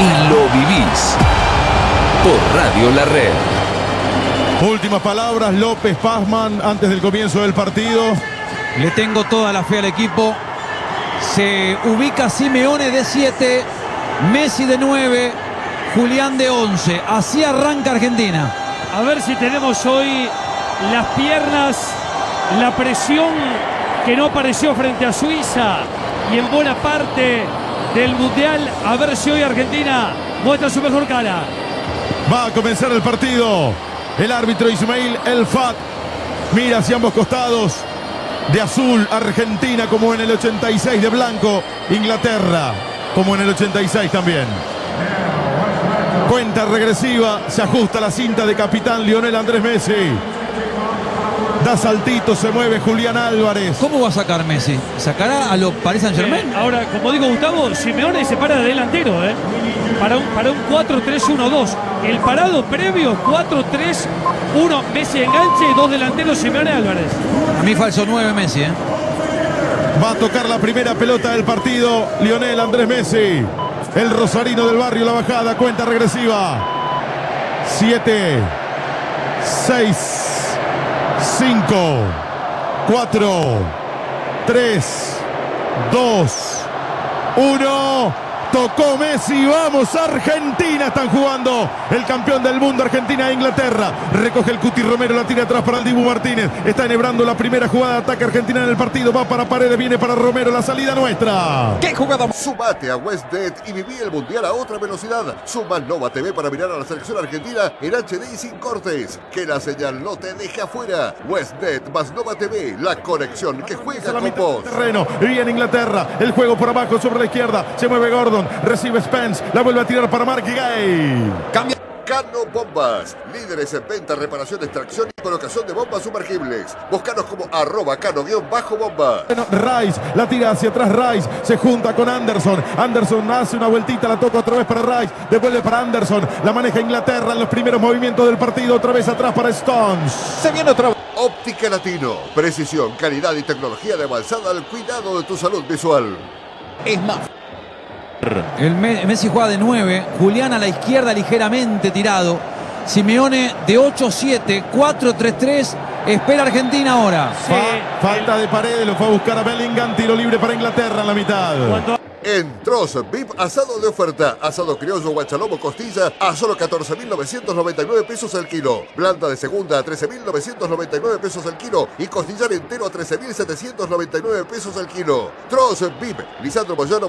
y lo vivís por Radio La Red. Últimas palabras, López Pazman, antes del comienzo del partido. Le tengo toda la fe al equipo. Se ubica Simeone de 7, Messi de 9, Julián de 11. Así arranca Argentina. A ver si tenemos hoy las piernas, la presión que no apareció frente a Suiza y en buena parte del Mundial. A ver si hoy Argentina muestra su mejor cara. Va a comenzar el partido. El árbitro Ismail El Fat mira hacia ambos costados. De azul, Argentina, como en el 86, de blanco, Inglaterra, como en el 86 también. Cuenta regresiva, se ajusta la cinta de capitán Lionel Andrés Messi. Da saltito, se mueve Julián Álvarez. ¿Cómo va a sacar Messi? ¿Sacará a los Paris Saint-Germain? Ahora, como digo Gustavo, Simeone se para de delantero, para un 4-3-1-2. El parado previo, 4-3-1, Messi enganche, 2 delanteros, Simeone Álvarez. A mí falso 9 Messi, Va a tocar la primera pelota del partido Lionel Andrés Messi. El rosarino del barrio, la bajada, cuenta regresiva. 7, 6, 5, 4, 3, 2, 1. Tocó Messi, vamos Argentina, están jugando el campeón del mundo, Argentina e Inglaterra. Recoge el Cuti Romero, la tira atrás para el Dibu Martínez. Está enhebrando la primera jugada de ataque Argentina en el partido. Va para Paredes, viene para Romero, la salida nuestra. ¡Qué jugada! Sumate a WestBet y viví el Mundial a otra velocidad. Suma Nova TV para mirar a la selección argentina en HD y sin cortes. Que la señal no te deje afuera. WestBet más Nova TV, la conexión que juega con vos. Terreno, viene Inglaterra, el juego por abajo sobre la izquierda. Se mueve Gordon. Recibe Spence, la vuelve a tirar para Mark Gay. Cambia. Cano Bombas, líderes en venta, reparación, extracción y colocación de bombas sumergibles. Búscanos como @cano_bomba. Bueno, Rice, la tira hacia atrás Rice, se junta con Anderson. Anderson hace una vueltita, la toca otra vez para Rice, devuelve para Anderson, la maneja Inglaterra en los primeros movimientos del partido, otra vez atrás para Stones. Se viene otra vez. Óptica Latino, precisión, calidad y tecnología de avanzada al cuidado de tu salud visual. Es más. El Messi juega de 9, Julián a la izquierda ligeramente tirado, Simeone de 8-7, 4-3-3, espera Argentina ahora. Sí, falta de Paredes, lo fue a buscar a Bellingham, tiro libre para Inglaterra en la mitad. En Troz VIP, asado de oferta, asado criollo, guachalomo, costilla a solo 14.999 pesos el kilo. Blanda de segunda a 13.999 pesos el kilo y costillar entero a 13.799 pesos el kilo. Troz VIP, Lisandro Moyano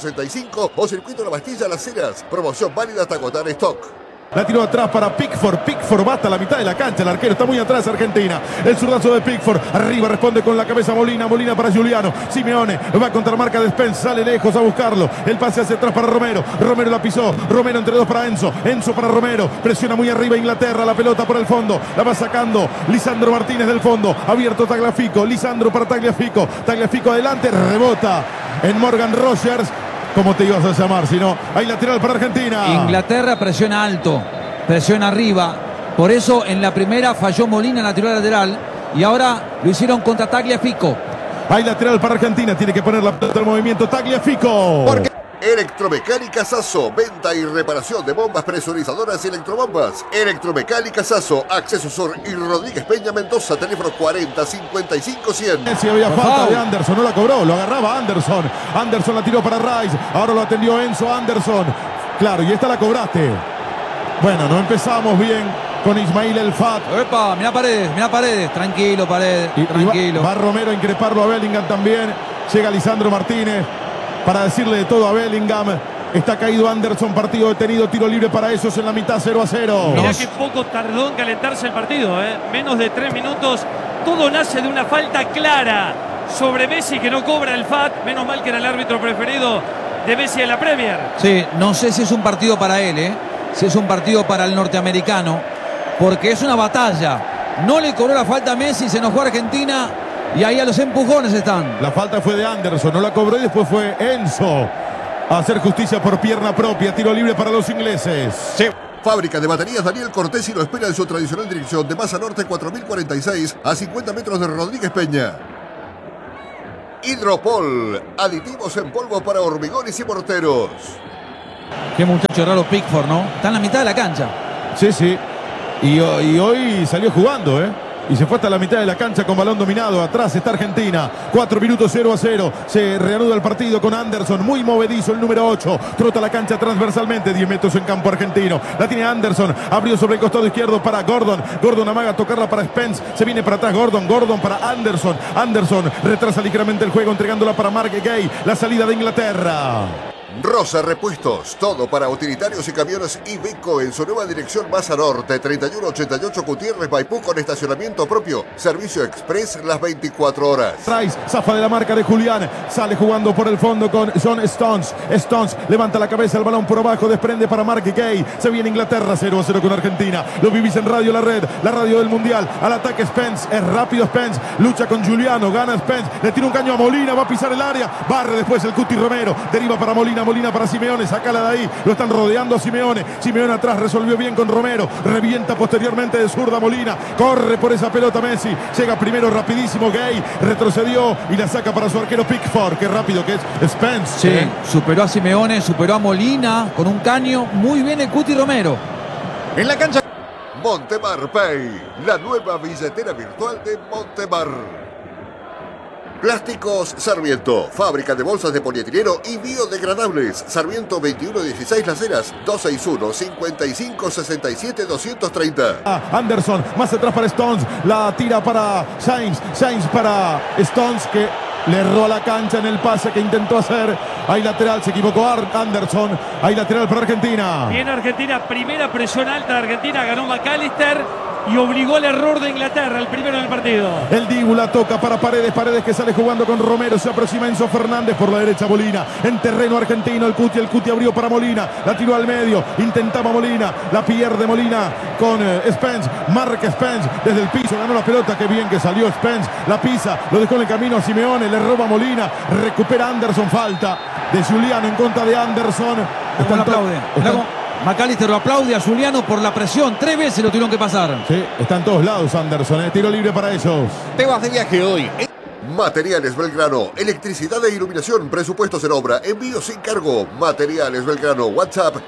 2265 o Circuito La Bastilla Las Heras. Promoción válida hasta agotar stock. La tiró atrás para Pickford. Pickford va hasta la mitad de la cancha. El arquero está muy atrás, Argentina. El zurdazo de Pickford. Arriba responde con la cabeza Molina. Molina para Giuliano. Simeone va contra marca de Spence. Sale lejos a buscarlo. El pase hacia atrás para Romero. Romero la pisó. Romero entre dos para Enzo. Enzo para Romero. Presiona muy arriba Inglaterra. La pelota por el fondo. La va sacando Lisandro Martínez del fondo. Abierto Tagliafico. Lisandro para Tagliafico. Tagliafico adelante. Rebota en Morgan Rogers. ¿Cómo te ibas a llamar? Si no, hay lateral para Argentina. Inglaterra presiona alto, presiona arriba. Por eso en la primera falló Molina en la tirada lateral. Y ahora lo hicieron contra Tagliafico. Hay lateral para Argentina. Tiene que poner la pelota en movimiento Tagliafico. Porque Electromecánica Sasso, venta y reparación de bombas presurizadoras y electrobombas. Electromecánica Sasso, Acceso Sur y Rodríguez Peña Mendoza, teléfono 40 55 100. Si había falta de Anderson, no la cobró, lo agarraba Anderson. Anderson la tiró para Rice, ahora lo atendió Enzo Anderson. Claro, y esta la cobraste. Bueno, no empezamos bien con Ismail El Fat. ¡Epa! Mirá Paredes, tranquilo Paredes, tranquilo. Va Romero a increparlo a Bellingham también. Llega Lisandro Martínez para decirle de todo a Bellingham. Está caído Anderson, partido detenido, tiro libre para esos en la mitad, 0-0. Mirá que poco tardó en calentarse el partido, menos de 3 minutos. Todo nace de una falta clara sobre Messi que no cobra el FAT. Menos mal que era el árbitro preferido de Messi en la Premier. Sí, no sé si es un partido para él, si es un partido para el norteamericano, porque es una batalla. No le cobró la falta a Messi, se enojó Argentina y ahí a los empujones están. La falta fue de Anderson, no la cobró y después fue Enzo a hacer justicia por pierna propia. Tiro libre para los ingleses. Sí. Fábrica de baterías Daniel Cortés y lo espera en su tradicional dirección de Masa Norte 4046 a 50 metros de Rodríguez Peña. Hidropol, aditivos en polvo para hormigones y morteros. Qué muchacho raro Pickford, ¿no? Está en la mitad de la cancha. Sí, sí. Y hoy salió jugando, ¿eh? Y se fue hasta la mitad de la cancha con balón dominado. Atrás está Argentina. 4 minutos 0-0. Se reanuda el partido con Anderson. Muy movedizo el número 8. Trota la cancha transversalmente. 10 metros en campo argentino. La tiene Anderson. Abrió sobre el costado izquierdo para Gordon. Gordon amaga a tocarla para Spence. Se viene para atrás Gordon. Gordon para Anderson. Anderson retrasa ligeramente el juego entregándola para Mark Gay. La salida de Inglaterra. Rosa Repuestos, todo para utilitarios y camiones Iveco en su nueva dirección más a norte, 3188 Gutiérrez Maipú con estacionamiento propio, servicio express las 24 horas. Rice, zafa de la marca de Julián, sale jugando por el fondo con John Stones. Stones levanta la cabeza, el balón por abajo, desprende para Mark Gay. Se viene Inglaterra 0-0 con Argentina. Lo vivís en Radio La Red, la radio del Mundial. Al ataque Spence, es rápido Spence, lucha con Giuliano, gana Spence, le tira un caño a Molina, va a pisar el área, barre después el Cuti Romero, deriva para Molina, Molina para Simeone, sácala de ahí, lo están rodeando a Simeone. Simeone atrás resolvió bien con Romero, revienta posteriormente de zurda Molina, corre por esa pelota Messi, llega primero rapidísimo Gay, retrocedió y la saca para su arquero Pickford, qué rápido que es Spence. Sí, superó a Simeone, superó a Molina con un caño, muy bien el Cuti Romero. En la cancha Montemar Pay, la nueva billetera virtual de Montemar. Plásticos Sarmiento, fábrica de bolsas de polietileno y biodegradables. Sarmiento 2116 Las Heras, 261-5567-230. Anderson, más atrás para Stones, la tira para Sainz, Sainz para Stones que le erró a la cancha en el pase que intentó hacer. Hay lateral, se equivocó Anderson. Hay lateral para Argentina. Bien Argentina, primera presión alta de Argentina, ganó McAllister y obligó el error de Inglaterra, el primero del partido. El Dibu la toca para Paredes, Paredes que sale jugando con Romero, se aproxima Enzo Fernández por la derecha Molina, en terreno argentino el Cuti abrió para Molina, la tiró al medio, intentaba Molina, la pierde Molina con Spence, marca Spence desde el piso, ganó la pelota, qué bien que salió Spence, la pisa, lo dejó en el camino a Simeone, le roba Molina, recupera Anderson, falta de Giuliano en contra de Anderson. McAllister lo aplaude a Giuliano por la presión. 3 veces lo tuvieron que pasar. Sí, está en todos lados Anderson. Tiro libre para ellos. Te vas de viaje hoy. Materiales Belgrano, electricidad e iluminación, presupuestos en obra, envío sin cargo. Materiales Belgrano, WhatsApp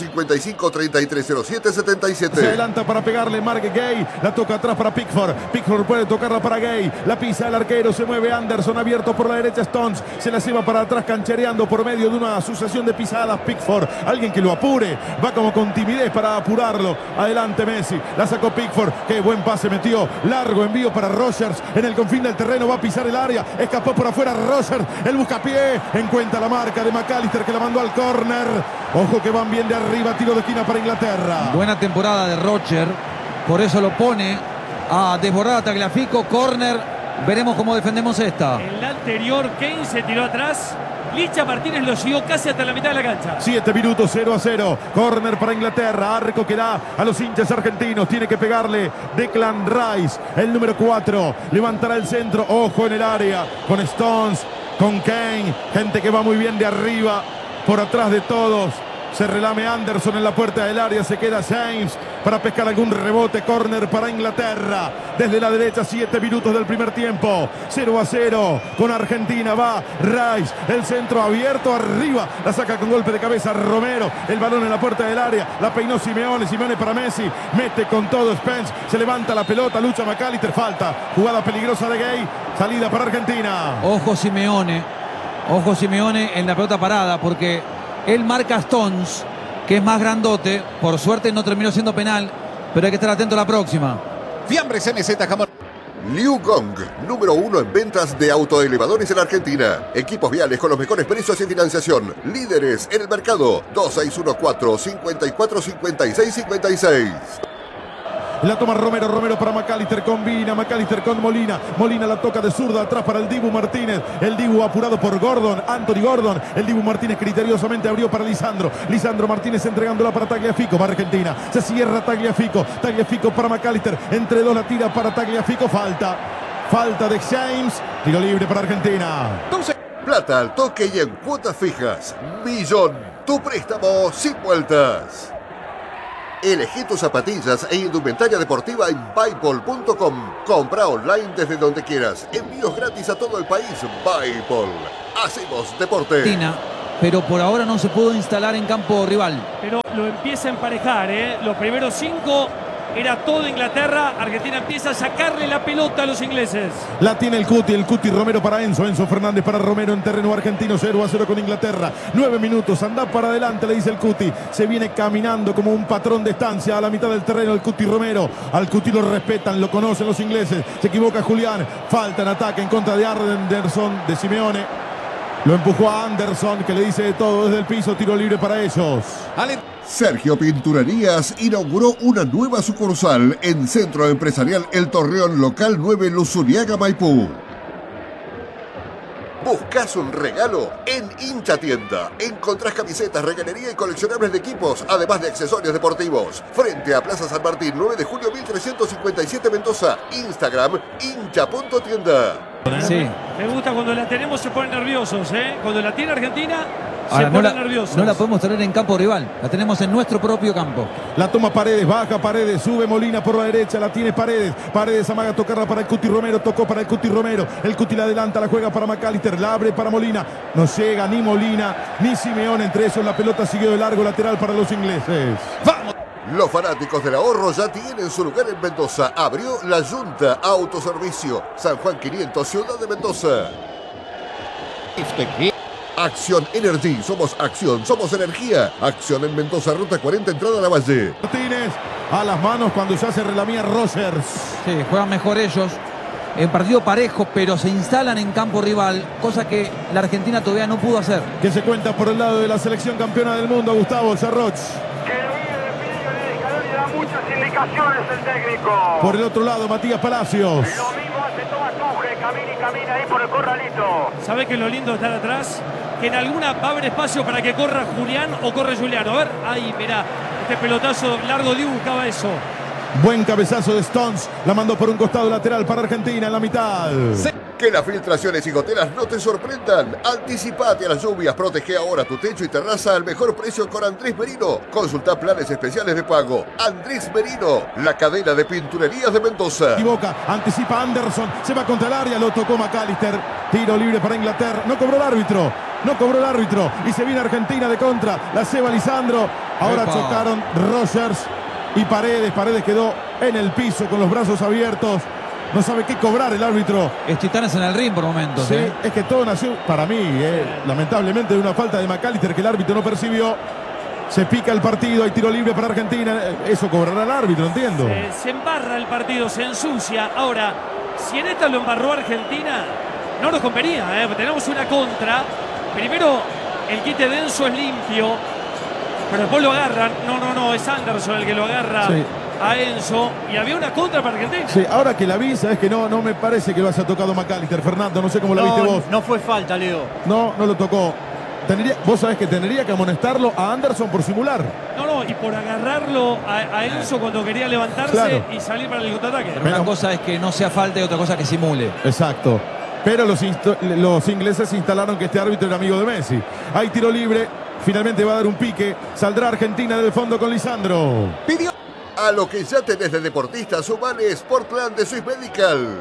155-3307-77. Se adelanta para pegarle Mark Gay, la toca atrás para Pickford. Pickford puede tocarla para Gay, la pisa el arquero, se mueve Anderson, abierto por la derecha Stones, se la lleva para atrás canchereando por medio de una sucesión de pisadas Pickford, alguien que lo apure, va como con timidez para apurarlo. Adelante Messi, la sacó Pickford, qué buen pase metió, largo envío para Rogers, en el confín del terreno va a pisar el área, escapó por afuera Rogers, el buscapié, encuentra la marca de McAllister que la mandó al córner. Ojo que van bien de arriba, tiro de esquina para Inglaterra. Buena temporada de Roger, por eso lo pone a desbordar a Tagliafico, córner, veremos cómo defendemos esta. En la anterior Kane se tiró atrás, Licha Martínez lo siguió casi hasta la mitad de la cancha. 7 minutos, 0-0. Córner para Inglaterra. Arco que da a los hinchas argentinos. Tiene que pegarle Declan Rice, el número 4. Levantará el centro. Ojo en el área. Con Stones, con Kane. Gente que va muy bien de arriba. Por atrás de todos. Se relame Anderson en la puerta del área. Se queda James para pescar algún rebote. Córner para Inglaterra. Desde la derecha, 7 minutos del primer tiempo. 0-0 con Argentina. Va Rice. El centro abierto arriba. La saca con golpe de cabeza Romero. El balón en la puerta del área. La peinó Simeone. Simeone para Messi. Mete con todo Spence. Se levanta la pelota. Lucha McAllister. Falta. Jugada peligrosa de Gay. Salida para Argentina. Ojo Simeone. Ojo Simeone en la pelota parada porque él marca a Stones, que es más grandote. Por suerte no terminó siendo penal, pero hay que estar atento a la próxima. Fiambres MZ Jamón. Liu Gong, número 1 en ventas de autoelevadores en Argentina. Equipos viales con los mejores precios y financiación. Líderes en el mercado. 2614-545656. La toma Romero, Romero para McAllister, combina McAllister con Molina, Molina la toca de zurda atrás para el Dibu Martínez, el Dibu apurado por Gordon, Anthony Gordon, el Dibu Martínez criteriosamente abrió para Lisandro Martínez entregándola para Tagliafico, para Argentina, se cierra Tagliafico para McAllister, entre dos la tira para Tagliafico, falta de James, tiro libre para Argentina. Plata al toque y en cuotas fijas. Millón, tu préstamo sin vueltas. Elegí tus zapatillas e indumentaria deportiva en Buypol.com. Compra online desde donde quieras. Envíos gratis a todo el país. Buypol. Hacemos deporte. Argentina pero por ahora no se pudo instalar en campo rival. Pero lo empieza a emparejar, ¿eh? Los primeros 5 era todo Inglaterra. Argentina empieza a sacarle la pelota a los ingleses. La tiene el Cuti Romero para Enzo Fernández para Romero en terreno argentino, 0-0 con Inglaterra. 9 minutos, anda para adelante, le dice el Cuti. Se viene caminando como un patrón de estancia a la mitad del terreno el Cuti Romero. Al Cuti lo respetan, lo conocen los ingleses. Se equivoca Julián, falta en ataque en contra de Anderson, de Simeone. Lo empujó a Anderson, que le dice de todo desde el piso, tiro libre para ellos. Sergio Pinturerías inauguró una nueva sucursal en Centro Empresarial El Torreón, local 9, Luzuriaga, Maipú. ¿Buscas un regalo? En Hincha Tienda encontrás camisetas, reganería y coleccionables de equipos, además de accesorios deportivos. Frente a Plaza San Martín, 9 de julio 1357 Mendoza. Instagram, hincha.tienda. Sí. Me gusta cuando la tenemos, se ponen nerviosos, ¿eh? Cuando la tiene Argentina, Ahora, se ponen nerviosos. no la podemos tener en campo rival, la tenemos en nuestro propio campo. La toma Paredes, baja Paredes, sube Molina por la derecha, la tiene Paredes. Paredes amaga a tocarla para el Cuti Romero, tocó para el Cuti Romero. El Cuti la adelanta, la juega para McAllister, la abre para Molina. No llega ni Molina ni Simeone, entre ellos la pelota siguió de largo, lateral para los ingleses. ¡Vamos! Los fanáticos del ahorro ya tienen su lugar en Mendoza. Abrió la Junta Autoservicio. San Juan 500, Ciudad de Mendoza. Acción Energy. Somos acción, somos energía. Acción en Mendoza, ruta 40, entrada a la Valle. Martínez a las manos cuando ya se relamía Rogers. Sí, juegan mejor ellos. En partido parejo, pero se instalan en campo rival, cosa que la Argentina todavía no pudo hacer. Que se cuenta por el lado de la selección campeona del mundo, Gustavo Sarroch. Muchas indicaciones el técnico. Por el otro lado, Matías Palacios. Lo mismo hace Tomás Tuchel, camina ahí por el corralito. ¿Sabe qué es lo lindo de estar atrás? Que en alguna va a haber espacio para que corra Julián o corre Juliano. A ver, ahí, mirá, este pelotazo largo de buscaba eso. Buen cabezazo de Stones, la mandó por un costado lateral para Argentina en la mitad. Que las filtraciones y goteras no te sorprendan. Anticipate a las lluvias, protege ahora tu techo y terraza al mejor precio con Andrés Merino. Consulta planes especiales de pago. Andrés Merino, la cadena de pinturerías de Mendoza. Equivoca, anticipa Anderson, se va contra el área, lo tocó McAllister. Tiro libre para Inglaterra, no cobró el árbitro. No cobró el árbitro y se viene Argentina de contra. La ceba Lisandro. Ahora Epa. chocaron Rogers y Paredes. Paredes quedó en el piso con los brazos abiertos. No sabe qué cobrar el árbitro. Es Titanes en el ring por momentos. Sí, es que todo nació, para mí, lamentablemente, de una falta de McAllister que el árbitro no percibió. Se pica el partido, hay tiro libre para Argentina. Eso cobrará el árbitro, entiendo. Se embarra el partido, se ensucia. Ahora, si en esta lo embarró Argentina, no nos convenía, ¿eh? Tenemos una contra. Primero, el quite de Enzo es limpio, pero después lo agarran. No, es Anderson el que lo agarra. Sí. A Enzo, y había una contra para Argentina. Sí, ahora que la vi, sabes que no me parece que lo haya tocado McAllister. Fernando, no sé cómo la viste vos. No fue falta, Leo. No lo tocó. Vos sabés que tendría que amonestarlo a Anderson por simular. No, y por agarrarlo a Enzo cuando quería levantarse, Claro, y salir para el contraataque. Una cosa es que no sea falta y otra cosa que simule. Exacto. Pero los ingleses instalaron que este árbitro era amigo de Messi. Hay tiro libre. Finalmente va a dar un pique. Saldrá Argentina del fondo con Lisandro. A lo que ya tenés de deportista, sumale Sportplan de Swiss Medical.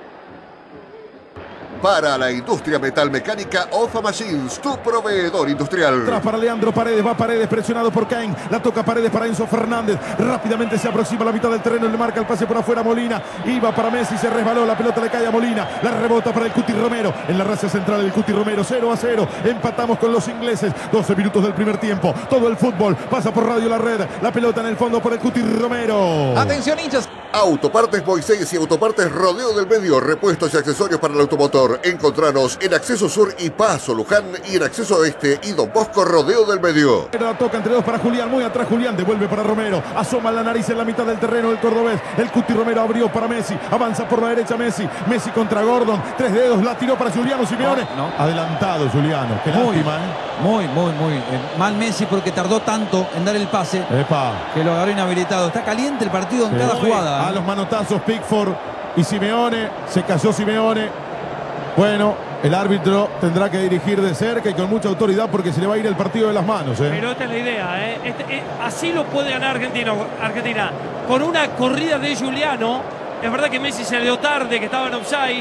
Para la industria metalmecánica, Ofa Machines, tu proveedor industrial. Atrás para Leandro Paredes, va Paredes presionado por Kane, la toca Paredes para Enzo Fernández, rápidamente se aproxima a la mitad del terreno, le marca el pase por afuera Molina, iba para Messi, se resbaló, la pelota le cae a Molina, la rebota para el Cuti Romero, en la raza central el Cuti Romero, 0-0, empatamos con los ingleses, 12 minutos del primer tiempo, todo el fútbol pasa por Radio La Red, la pelota en el fondo por el Cuti Romero. Atención, hinchas. Autopartes Moisés y Autopartes Rodeo del Medio, repuestos y accesorios para el automotor. Encontranos en Acceso Sur y Paso Luján, y en Acceso Oeste y Don Bosco Rodeo del Medio. La toca entre dos para Julián, muy atrás Julián, devuelve para Romero, asoma la nariz en la mitad del terreno el cordobés, el Cuti Romero abrió para Messi, avanza por la derecha Messi contra Gordon, 3 dedos, la tiró para Juliano Simeone, No. adelantado Juliano, qué Muy, lástima, muy mal Messi porque tardó tanto en dar el pase Epa. que lo agarró inhabilitado. Está caliente el partido en cada jugada. A los manotazos Pickford y Simeone, se cayó Simeone. Bueno, el árbitro tendrá que dirigir de cerca y con mucha autoridad porque se le va a ir el partido de las manos. Pero esta es la idea, ¿eh? Así lo puede ganar Argentina. Con una corrida de Juliano. Es verdad que Messi se le dio tarde, que estaba en offside,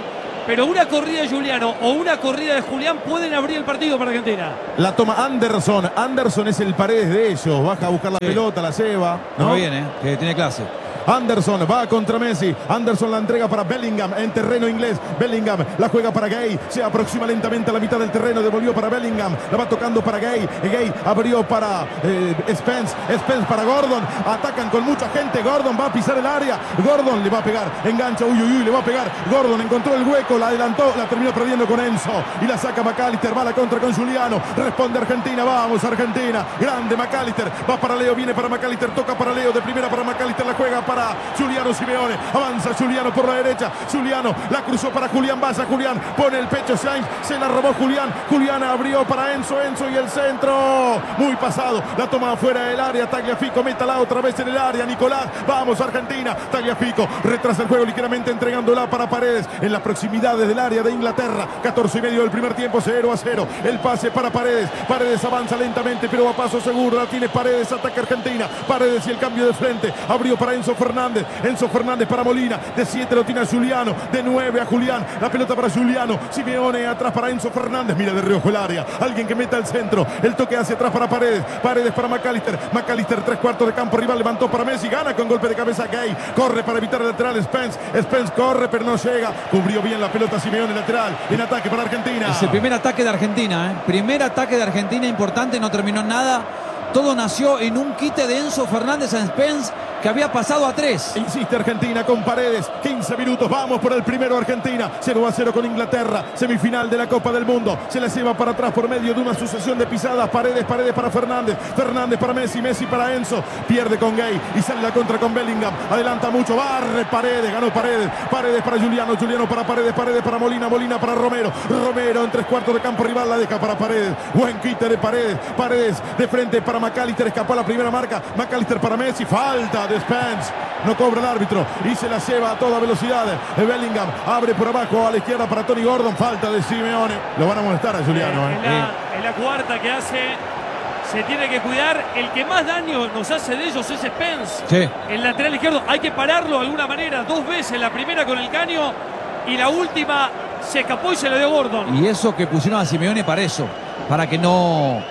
pero una corrida de Giuliano o una corrida de Julián pueden abrir el partido para Argentina. La toma Anderson. Anderson es el Paredes de ellos. Baja a buscar la pelota, la lleva. No viene, que tiene clase. Anderson va contra Messi. Anderson la entrega para Bellingham en terreno inglés. Bellingham la juega para Gay. Se aproxima lentamente a la mitad del terreno. Devolvió para Bellingham. La va tocando para Gay. Gay abrió para Spence. Spence para Gordon. Atacan con mucha gente. Gordon va a pisar el área. Gordon le va a pegar. Engancha. Uy, le va a pegar. Gordon encontró el hueco. La adelantó. La terminó perdiendo con Enzo. Y la saca McAllister. Va a la contra con Giuliano. Responde Argentina. Vamos Argentina. Grande McAllister. Va para Leo. Viene para McAllister. Toca para Leo. De primera para McAllister. La juega para Giuliano Simeone. Avanza Giuliano por la derecha. Giuliano la cruzó para Julián. Vaya Julián. Pone el pecho Sainz. Se la robó Julián. Julián abrió para Enzo. Enzo y el centro. Muy pasado. La toma afuera del área. Tagliafico. Métala otra vez en el área. Nicolás. Vamos Argentina. Tagliafico. Retrasa el juego ligeramente entregándola para Paredes. En las proximidades del área de Inglaterra. 14 y medio del primer tiempo. 0-0. El pase para Paredes. Paredes avanza lentamente pero a paso seguro. La tiene Paredes. Ataca Argentina. Paredes y el cambio de frente. Abrió para Enzo Fernández. Enzo Fernández para Molina. De 7 lo tiene a Giuliano. De 9 a Julián. La pelota para Giuliano. Simeone atrás para Enzo Fernández. Mira de reojo el área. Alguien que meta al centro. El toque hacia atrás para Paredes. Paredes para McAllister. McAllister 3/4 de campo rival. Levantó para Messi. Gana con golpe de cabeza Gay. Corre para evitar el lateral Spence. Spence corre pero no llega. Cubrió bien la pelota Simeone lateral. En ataque para Argentina. Es el primer ataque de Argentina. Primer ataque de Argentina importante. No terminó en nada. Todo nació en un quite de Enzo Fernández a Spence que había pasado a 3. Insiste Argentina con Paredes. 15 minutos. Vamos por el primero Argentina. 0-0 con Inglaterra. Semifinal de la Copa del Mundo. Se la lleva para atrás por medio de una sucesión de pisadas. Paredes para Fernández. Fernández para Messi. Messi para Enzo. Pierde con Gay. Y sale la contra con Bellingham. Adelanta mucho. Barre Paredes. Ganó Paredes. Paredes para Giuliano. Giuliano para Paredes. Paredes para Molina. Molina para Romero. Romero en 3/4 de campo rival. La deja para Paredes. Buen quite de Paredes. Paredes de frente para McAllister. Escapó a la primera marca. McAllister para Messi. Falta de Spence. No cobra el árbitro y se la lleva a toda velocidad. Bellingham abre por abajo a la izquierda para Tony Gordon. Falta de Simeone. Lo van a molestar a Giuliano. En la cuarta que hace, se tiene que cuidar. El que más daño nos hace de ellos es Spence. Sí. El lateral izquierdo. Hay que pararlo de alguna manera. 2 veces. La primera con el caño y la última se escapó y se le dio Gordon. Y eso que pusieron a Simeone para eso. Para que no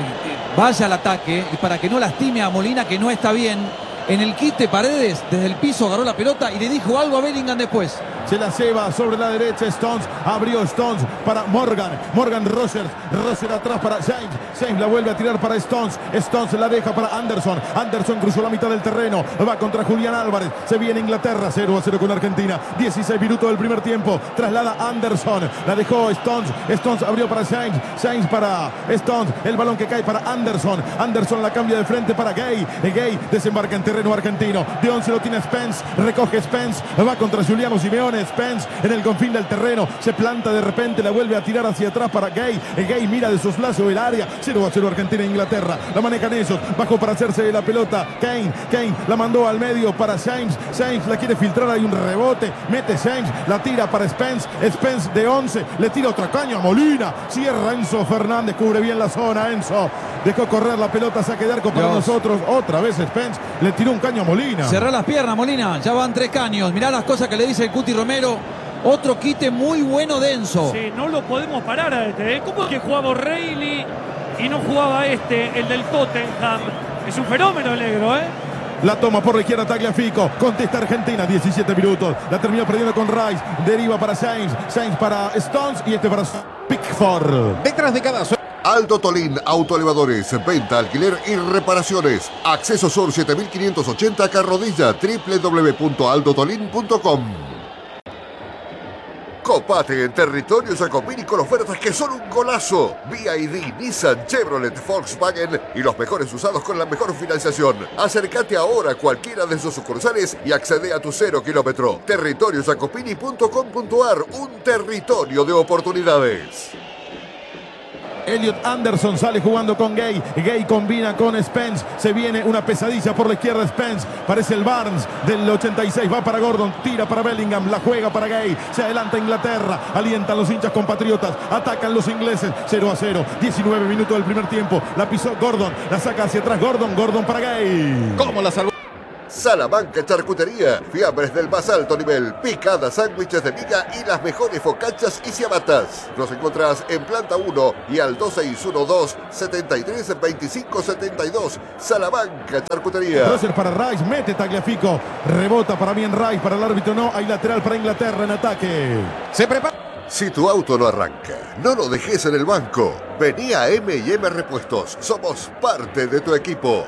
vaya al ataque y para que no lastime a Molina, que no está bien. En el quite Paredes desde el piso agarró la pelota y le dijo algo a Bellingham después. Se la lleva sobre la derecha Stones. Abrió Stones para Morgan. Morgan Rogers. Rogers atrás para James. James la vuelve a tirar para Stones. Stones la deja para Anderson. Anderson cruzó la mitad del terreno. Va contra Julián Álvarez. Se viene Inglaterra. 0-0 con Argentina. 16 minutos del primer tiempo. Traslada Anderson. La dejó Stones. Stones abrió para James. James para Stones. El balón que cae para Anderson. Anderson la cambia de frente para Gay. Gay desembarca en terreno argentino. De 11 lo tiene Spence. Recoge Spence. Va contra Giuliano Simeone. Spence en el confín del terreno. Se planta de repente. La vuelve a tirar hacia atrás para Gay. Gay mira de soslayo el área. 0-0 Argentina e Inglaterra. La manejan ellos. Bajó para hacerse de la pelota. Kane la mandó al medio para James. James la quiere filtrar. Hay un rebote. Mete James. La tira para Spence. Spence de 11. Le tira otra caña a Molina. Cierra Enzo Fernández. Cubre bien la zona. Enzo dejó correr la pelota. Saque de arco para nosotros. Otra vez Spence. Le tiró un caño a Molina. Cerró las piernas Molina. Ya van 3 caños. Mirá las cosas que le dice el Cuti Romero. Otro quite muy bueno de Enzo. Sí, no lo podemos parar a este. ¿Cómo es que jugaba O'Reilly y no jugaba el del Tottenham? Es un fenómeno el negro, ¿eh? La toma por la izquierda Tagliafico. Contesta Argentina. 17 minutos. La terminó perdiendo con Rice. Deriva para James. James para Stones. Y para Pickford. Detrás de cada Aldo Tolín Autoelevadores, venta, alquiler y reparaciones. Acceso Sur 7580 Carrodilla, www.aldotolin.com. Copate en territorio Jacopini con ofertas que son un golazo. BYD, Nissan, Chevrolet, Volkswagen y los mejores usados con la mejor financiación. Acércate ahora a cualquiera de sus sucursales y accede a tu 0 kilómetro. Territoriojacopini.com.ar, un territorio de oportunidades. Elliot Anderson sale jugando con Gay. Gay combina con Spence. Se viene una pesadilla por la izquierda Spence. Parece el Barnes del 86. Va para Gordon. Tira para Bellingham. La juega para Gay. Se adelanta Inglaterra. Alientan los hinchas compatriotas. Atacan los ingleses. 0-0. 19 minutos del primer tiempo. La pisó Gordon. La saca hacia atrás Gordon. Gordon para Gay. ¿Cómo la salvó? Salamanca Charcutería, fiambres del más alto nivel, picadas, sándwiches de miga y las mejores focachas y ciabatas. Nos encontrás en planta 1 y al 2612-732572. Salamanca Charcutería. Roser para Rice, mete Tagliafico, rebota para bien Rice, para el árbitro no, hay lateral para Inglaterra en ataque. Se prepara. Si tu auto no arranca, no lo dejes en el banco. Vení a M&M Repuestos, somos parte de tu equipo.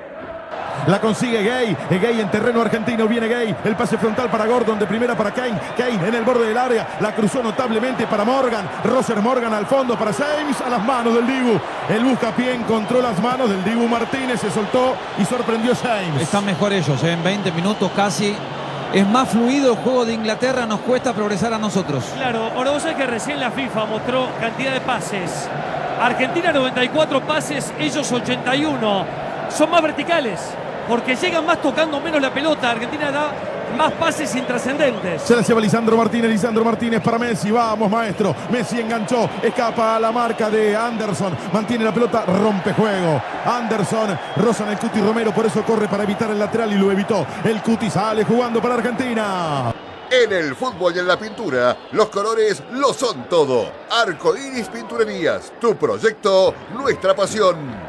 La consigue Gay, Gay en terreno argentino, viene Gay, el pase frontal para Gordon, de primera para Kane, Kane en el borde del área, la cruzó notablemente para Morgan, Roser Morgan al fondo para James, a las manos del Dibu, el buscapié encontró las manos del Dibu Martínez, se soltó y sorprendió James. Están mejor ellos, en 20 minutos casi. Es más fluido el juego de Inglaterra, nos cuesta progresar a nosotros. Claro, ahora vos sabés que recién la FIFA mostró cantidad de pases. Argentina 94 pases, ellos 81. Son más verticales, porque llegan más tocando menos la pelota. Argentina da más pases intrascendentes. Se la lleva Lisandro Martínez para Messi, vamos maestro, Messi enganchó, escapa a la marca de Anderson, mantiene la pelota, rompe juego, Anderson, rozan el Cuti Romero, por eso corre para evitar el lateral y lo evitó, el Cuti sale jugando para Argentina. En el fútbol y en la pintura, los colores lo son todo. Arco Iris Pinturerías, tu proyecto, nuestra pasión.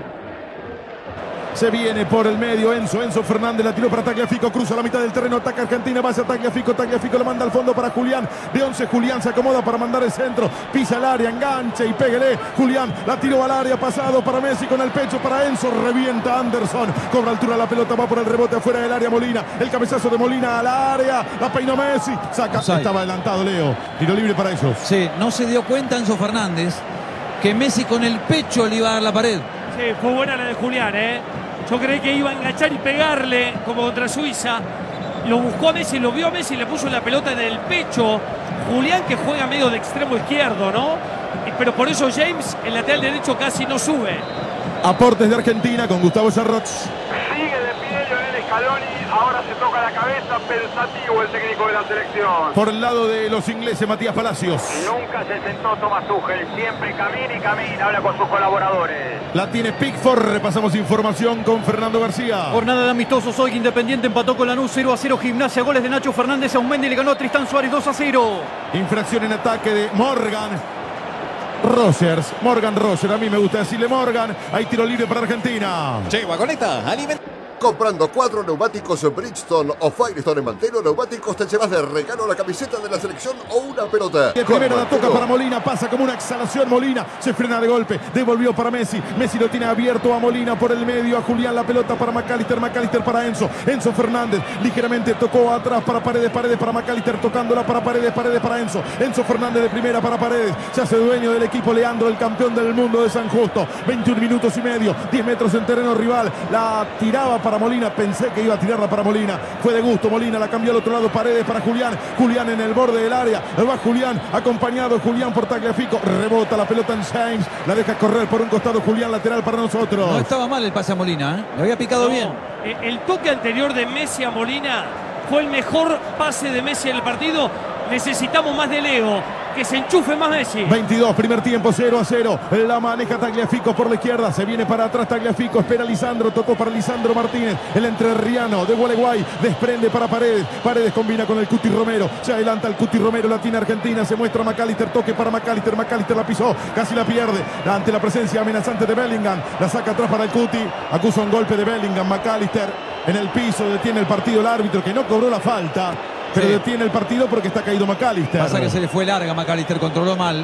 Se viene por el medio Enzo Fernández, la tiró para Tagliafico, cruza la mitad del terreno, ataca Argentina, va hacia Tagliafico lo manda al fondo para Julián, de 11 Julián se acomoda para mandar el centro, pisa el área, engancha y pégale, Julián la tiró al área, pasado para Messi con el pecho para Enzo, revienta Anderson, cobra altura la pelota, va por el rebote afuera del área Molina, el cabezazo de Molina al área, la peinó Messi, saca, estaba adelantado Leo, tiro libre para ellos. Sí, no se dio cuenta Enzo Fernández que Messi con el pecho le iba a dar la pared. Sí, fue buena la de Julián, ¿eh? Yo creí que iba a enganchar y pegarle como contra Suiza. Lo buscó a Messi, lo vio a Messi, le puso la pelota en el pecho. Julián, que juega medio de extremo izquierdo, ¿no? Pero por eso James, el lateral derecho, casi no sube. Aportes de Argentina con Gustavo Sarroch. Sigue de pie Lionel Scaloni, ahora se toca la cabeza, pensativo el técnico de la selección. Por el lado de los ingleses, Matías Palacios. Nunca se sentó Thomas Tuchel, siempre camina y camina, habla con sus colaboradores. La tiene Pickford, repasamos información con Fernando García. Jornada de amistosos hoy, Independiente empató con Lanús 0-0, Gimnasia, goles de Nacho Fernández, Aumendi le ganó a Tristán Suárez 2-0. Infracción en ataque de Morgan Rogers, a mí me gusta decirle Morgan, hay tiro libre para Argentina. Che, Vagoneta, Comprando 4 neumáticos Bridgestone o Firestone en Mantelo, neumáticos te llevas de regalo la camiseta de la selección o una pelota. El primero la toca para Molina, pasa como una exhalación Molina, se frena de golpe, devolvió para Messi, Messi lo tiene abierto a Molina por el medio, a Julián la pelota para McAllister para Enzo Fernández, ligeramente tocó atrás para Paredes para McAllister, tocándola para Paredes para Enzo Fernández de primera para Paredes, se hace dueño del equipo Leandro, el campeón del mundo de San Justo, 21 minutos y medio, 10 metros en terreno rival, la tiraba para Molina, pensé que iba a tirarla para Molina, fue de gusto Molina, la cambió al otro lado, Paredes para Julián en el borde del área, va Julián, acompañado Julián por Tagliafico, rebota la pelota en James, la deja correr por un costado Julián, lateral para nosotros. No estaba mal el pase a Molina, ¿eh? Le había picado bien. El toque anterior de Messi a Molina fue el mejor pase de Messi en el partido. Necesitamos más de Leo, que se enchufe más Messi. 22, primer tiempo, 0-0. La maneja Tagliafico por la izquierda. Se viene para atrás Tagliafico. Espera Lisandro. Tocó para Lisandro Martínez. El entrerriano de Gualeguay. Desprende para Paredes. Paredes combina con el Cuti Romero. Se adelanta el Cuti Romero. La tiene Argentina. Se muestra McAllister. Toque para McAllister. McAllister la pisó. Casi la pierde. Ante la presencia amenazante de Bellingham. La saca atrás para el Cuti. Acusa un golpe de Bellingham. McAllister en el piso. Detiene el partido el árbitro, que no cobró la falta. Pero sí, detiene el partido porque está caído McAllister. Pasa que se le fue larga, McAllister controló mal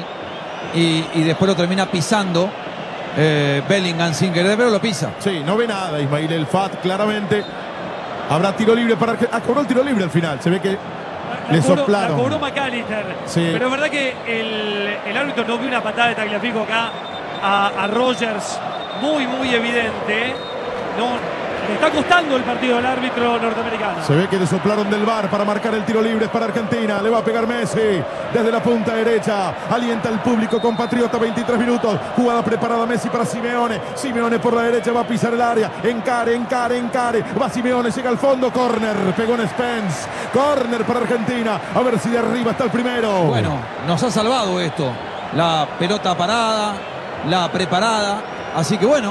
y después lo termina pisando Bellingham sin querer, pero lo pisa. Sí, no ve nada Ismail El Fat, claramente. Habrá tiro libre para Argentina. Cobró el tiro libre al final. Se ve que le soplaron. La cobró McAllister. Sí. Pero es verdad que el árbitro no vio una patada de Tagliafico acá a Rogers. Muy evidente. No. Le está costando el partido al árbitro norteamericano. Se ve que le soplaron del VAR para marcar el tiro libre para Argentina. Le va a pegar Messi desde la punta derecha. Alienta al público compatriota. 23 minutos. Jugada preparada Messi para Simeone. Simeone por la derecha va a pisar el área. Encare. Va Simeone, llega al fondo. Corner. Pegó en Spence. Corner para Argentina. A ver si de arriba está el primero. Bueno, nos ha salvado esto. La pelota parada, la preparada. Así que bueno,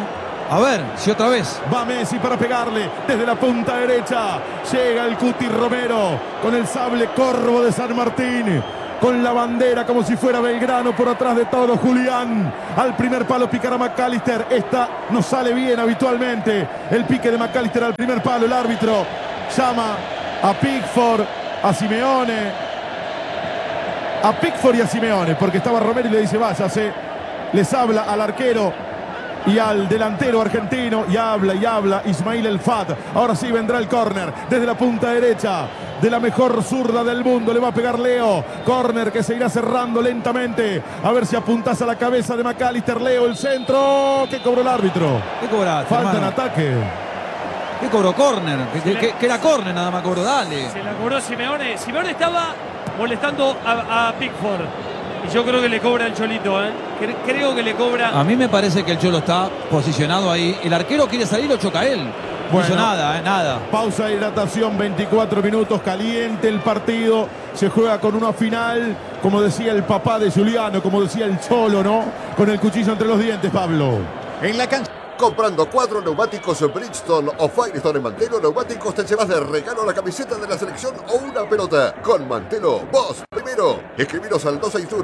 A ver, si otra vez. Va Messi para pegarle desde la punta derecha. Llega el Cuti Romero con el sable corvo de San Martín. Con la bandera como si fuera Belgrano por atrás de todo. Julián al primer palo picará McAllister. Esta no sale bien habitualmente. El pique de McAllister al primer palo. El árbitro llama a Pickford, a Simeone. A Pickford y a Simeone porque estaba Romero y le dice váyase. Les habla al arquero y al delantero argentino y habla Ismail El Fat. Ahora sí vendrá el córner desde la punta derecha de la mejor zurda del mundo. Le va a pegar Leo. Córner que se irá cerrando lentamente. A ver si apuntas a la cabeza de McAllister. Leo, el centro. ¿Qué cobró el árbitro? ¿Qué cobraste, Falta en hermano? ataque. ¿Qué cobró? Córner. Que era córner nada más cobró. Dale. Se la cobró Simeone. Simeone estaba molestando a Pickford. Y yo creo que le cobra el Cholito, ¿eh? Creo que le cobra. A mí me parece que el Cholo está posicionado ahí. El arquero quiere salir, lo choca él. No hizo nada, nada. Pausa de hidratación, 24 minutos, caliente el partido. Se juega con una final, como decía el papá de Juliano, como decía el Cholo, ¿no? Con el cuchillo entre los dientes, Pablo. En la cancha. Comprando 4 neumáticos Bridgestone o Firestone en Mantelo Neumáticos te llevas de regalo la camiseta de la selección o una pelota. Con Mantelo, vos primero. Escribiros al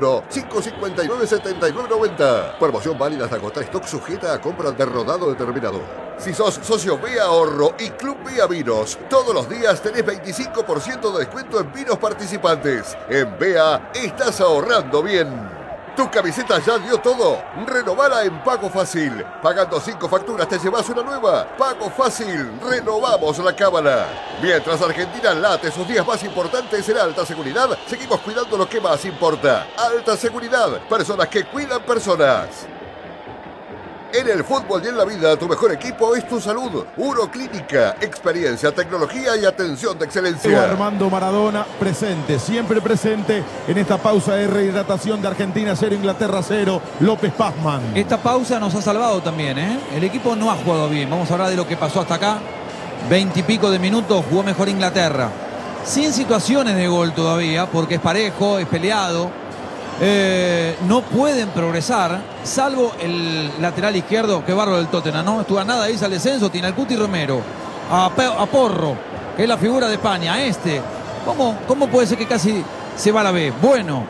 261-559-7990. Promoción válida hasta agotar stock sujeta a compra de rodado determinado. Si sos socio BEA Ahorro y Club BEA Vinos, todos los días tenés 25% de descuento en vinos participantes. En BEA estás ahorrando bien. ¿Tu camiseta ya dio todo? Renovala en Pago Fácil. Pagando 5 facturas te llevas una nueva. Pago Fácil. Renovamos la cábala. Mientras Argentina late sus días más importantes en alta seguridad, seguimos cuidando lo que más importa. Alta seguridad. Personas que cuidan personas. En el fútbol y en la vida, tu mejor equipo es tu salud. Uroclínica, experiencia, tecnología y atención de excelencia. Armando Maradona presente, siempre presente en esta pausa de rehidratación de Argentina 0, Inglaterra 0, López Pazman. Esta pausa nos ha salvado también, ¿eh? El equipo no ha jugado bien. Vamos a hablar de lo que pasó hasta acá. 20 y pico de minutos, jugó mejor Inglaterra. Sin situaciones de gol todavía, porque es parejo, es peleado. No pueden progresar, salvo el lateral izquierdo, que bárbaro del Tottenham, no estuvo a nada, ahí al descenso, tiene al Cuti Romero, a Porro, que es la figura de España, ¿cómo puede ser que casi se va a la B? Bueno,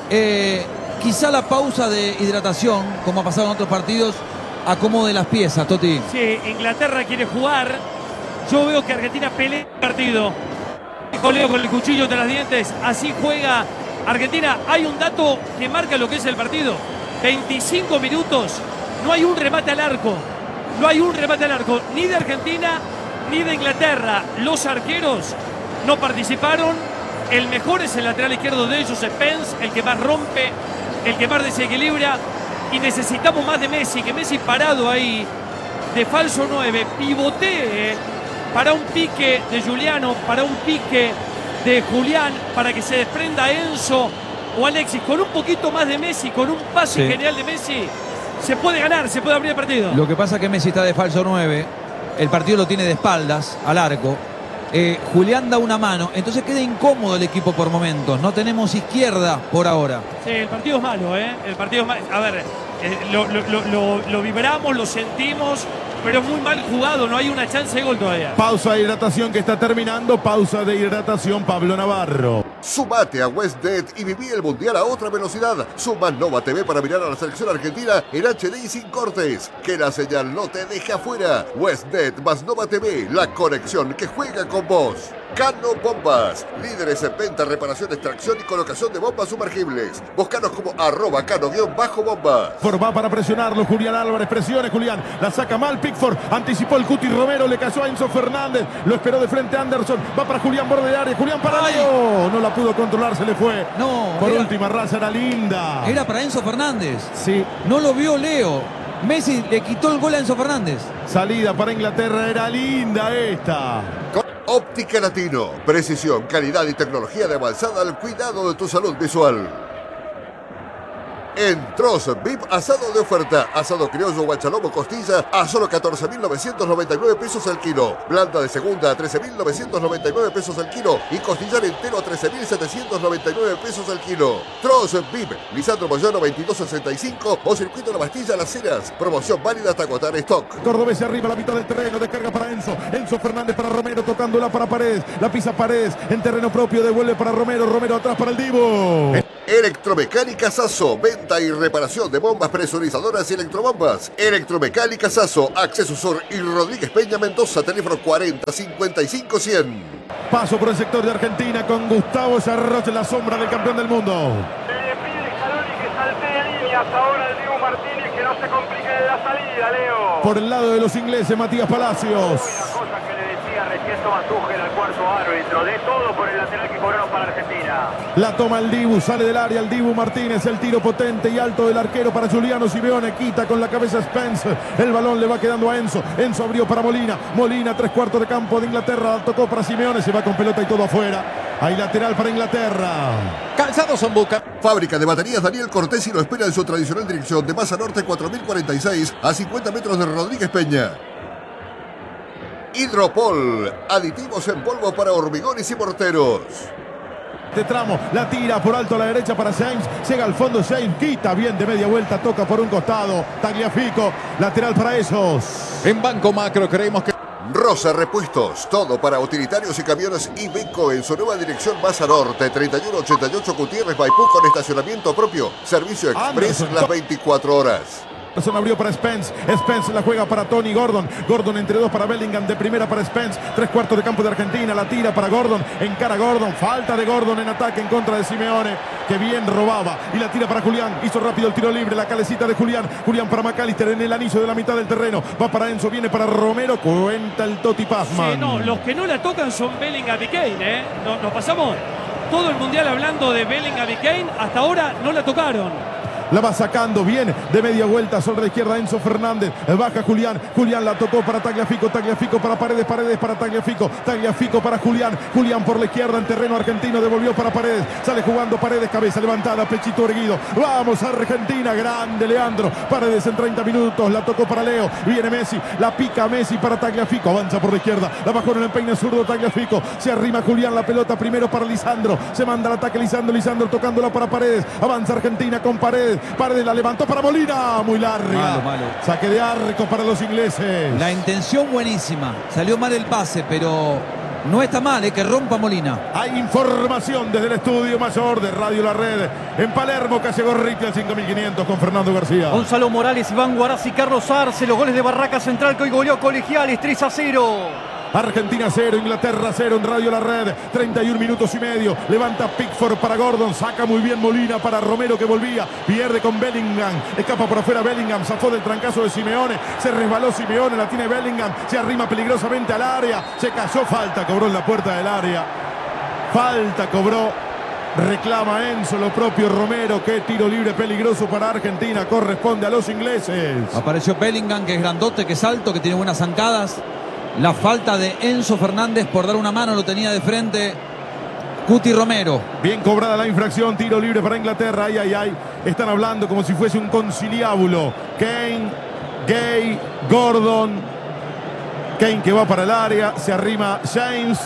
quizá la pausa de hidratación, como ha pasado en otros partidos, acomode las piezas, Toti. Sí, Inglaterra quiere jugar, yo veo que Argentina pelea el partido. Dijo Leo con el cuchillo entre los dientes, así juega Argentina. Hay un dato que marca lo que es el partido. 25 minutos, no hay un remate al arco. No hay un remate al arco, ni de Argentina ni de Inglaterra. Los arqueros no participaron. El mejor es el lateral izquierdo de ellos, Spence, el que más rompe, el que más desequilibra. Y necesitamos más de Messi, que Messi parado ahí, de falso 9, pivotee para un pique de Juliano, para un pique de Julián, para que se desprenda Enzo o Alexis. Con un poquito más de Messi, con un pase genial de Messi, se puede ganar, se puede abrir el partido. Lo que pasa es que Messi está de falso 9, el partido lo tiene de espaldas al arco. Julián da una mano, entonces queda incómodo el equipo por momentos. No tenemos izquierda por ahora. Sí, el partido es malo, ¿eh? El partido es malo. A ver, lo vibramos, lo sentimos, pero es muy mal jugado, no hay una chance de gol todavía. Pausa de hidratación que está terminando, pausa de hidratación, Pablo Navarro. Sumate a WestNet y viví el Mundial a otra velocidad. Suma Nova TV para mirar a la selección argentina en HD y sin cortes. Que la señal no te deje afuera. WestNet más Nova TV, la conexión que juega con vos. Cano Bombas, líderes en venta, reparación, extracción y colocación de bombas sumergibles. Búscanos como @cano_bombas. Va para presionarlo, Julián Álvarez, presione Julián, la saca mal Pickford, anticipó el Cuti Romero, le cayó a Enzo Fernández, lo esperó de frente Anderson, va para Julián, borde de área, Julián para Leo, no la pudo controlar, se le fue. No, por última raza, era linda. Era para Enzo Fernández. Sí. No lo vio Leo. Messi le quitó el gol a Enzo Fernández. Salida para Inglaterra, era linda esta. Óptica Latino, precisión, calidad y tecnología de avanzada al cuidado de tu salud visual. En Troz VIP, asado de oferta. Asado criollo, guachalomo, costilla a solo 14.999 pesos el kilo. Blanda de segunda a 13.999 pesos el kilo. Y costillar entero a 13.799 pesos el kilo. Troz VIP, Lisandro Moyano 2265 o Circuito La Bastilla Las Heras. Promoción válida hasta agotar stock. Cordobés se arriba a la mitad del terreno, descarga para Enzo. Enzo Fernández para Romero, tocándola para Paredes. La pisa Paredes en terreno propio, devuelve para Romero. Romero atrás para el Divo. Electromecánica Sasso, venta y reparación de bombas presurizadoras y electrobombas. Electromecánica Sasso, Acceso Sur y Rodríguez Peña Mendoza, teléfono 40 55 100. Paso por el sector de Argentina con Gustavo Sarroch, la sombra del campeón del mundo. Se le pide a Scaloni que saltee líneas ahora el Diego Martínez, que no se complique de la salida, Leo. Por el lado de los ingleses, Matías Palacios. Una cosa que le decía recién Tomás Tuchel al cuarto árbitro, de todo por el lateral que cobraron para Argentina. La toma el Dibu, sale del área el Dibu Martínez, el tiro potente y alto del arquero para Giuliano Simeone, quita con la cabeza Spence, el balón le va quedando a Enzo, Enzo abrió para Molina, Molina 3/4 de campo de Inglaterra, tocó para Simeone, se va con pelota y todo afuera, hay lateral para Inglaterra. Calzado Son Buca. Fábrica de baterías Daniel Cortés y lo espera en su tradicional dirección de Maza Norte 4046 a 50 metros de Rodríguez Peña. Hidropol, aditivos en polvo para hormigones y morteros. De tramo, la tira por alto a la derecha para James, llega al fondo James, quita bien de media vuelta, toca por un costado, Tagliafico, lateral para esos. En Banco Macro creemos que... Rosa Repuestos, todo para utilitarios y camiones Iveco en su nueva dirección Maza Norte 3188 Gutiérrez Maipú con estacionamiento propio, servicio express Anderson. las 24 horas. Anderson abrió para Spence, Spence la juega para Tony Gordon, Gordon entre dos para Bellingham, de primera para Spence, 3/4 de campo de Argentina, la tira para Gordon, encara Gordon, falta de Gordon en ataque en contra de Simeone, que bien robaba, y la tira para Julián, hizo rápido el tiro libre, la calecita de Julián, Julián para McAllister en el anillo de la mitad del terreno, va para Enzo, viene para Romero, cuenta el Toti Pazman. Sí, no, los que no la tocan son Bellingham y Kane, ¿eh? Nos pasamos todo el mundial hablando de Bellingham y Kane, hasta ahora no la tocaron. La va sacando bien de media vuelta sobre la izquierda Enzo Fernández. Baja Julián. Julián la tocó para Tagliafico. Tagliafico para Paredes. Paredes para Tagliafico. Tagliafico para Julián. Julián por la izquierda en terreno argentino. Devolvió para Paredes. Sale jugando Paredes. Cabeza levantada. Pechito erguido. Vamos Argentina. Grande Leandro. Paredes en 30 minutos. La tocó para Leo. Viene Messi. La pica Messi para Tagliafico. Avanza por la izquierda. La bajó en el peine zurdo Tagliafico. Se arrima Julián. La pelota primero para Lisandro. Se manda el ataque Lisandro. Lisandro tocándola para Paredes. Avanza Argentina con Paredes. Paredes la levantó para Molina, muy larga. Malo. Saque de arco para los ingleses. La intención buenísima. Salió mal el pase, pero no está mal, que rompa Molina. Hay información desde el estudio mayor de Radio La Red. En Palermo, calle Gorriti al 5500 con Fernando García. Gonzalo Morales, Iván Guarazzi, Carlos Arce, los goles de Barraca Central que hoy goleó Colegiales 3-0. Argentina 0, Inglaterra 0 en Radio La Red. 31 minutos y medio. Levanta Pickford para Gordon. Saca muy bien Molina para Romero que volvía. Pierde con Bellingham. Escapa por afuera Bellingham. Zafó del trancazo de Simeone. Se resbaló Simeone. La tiene Bellingham. Se arrima peligrosamente al área. Se cayó. Falta. Cobró en la puerta del área. Falta cobró. Reclama Enzo lo propio Romero. Qué tiro libre peligroso para Argentina. Corresponde a los ingleses. Apareció Bellingham, que es grandote, que es alto, que tiene buenas zancadas. La falta de Enzo Fernández por dar una mano, lo tenía de frente Cuti Romero. Bien cobrada la infracción, tiro libre para Inglaterra. Ay. Están hablando como si fuese un conciliábulo. Kane, Gay, Gordon. Kane que va para el área, se arrima James.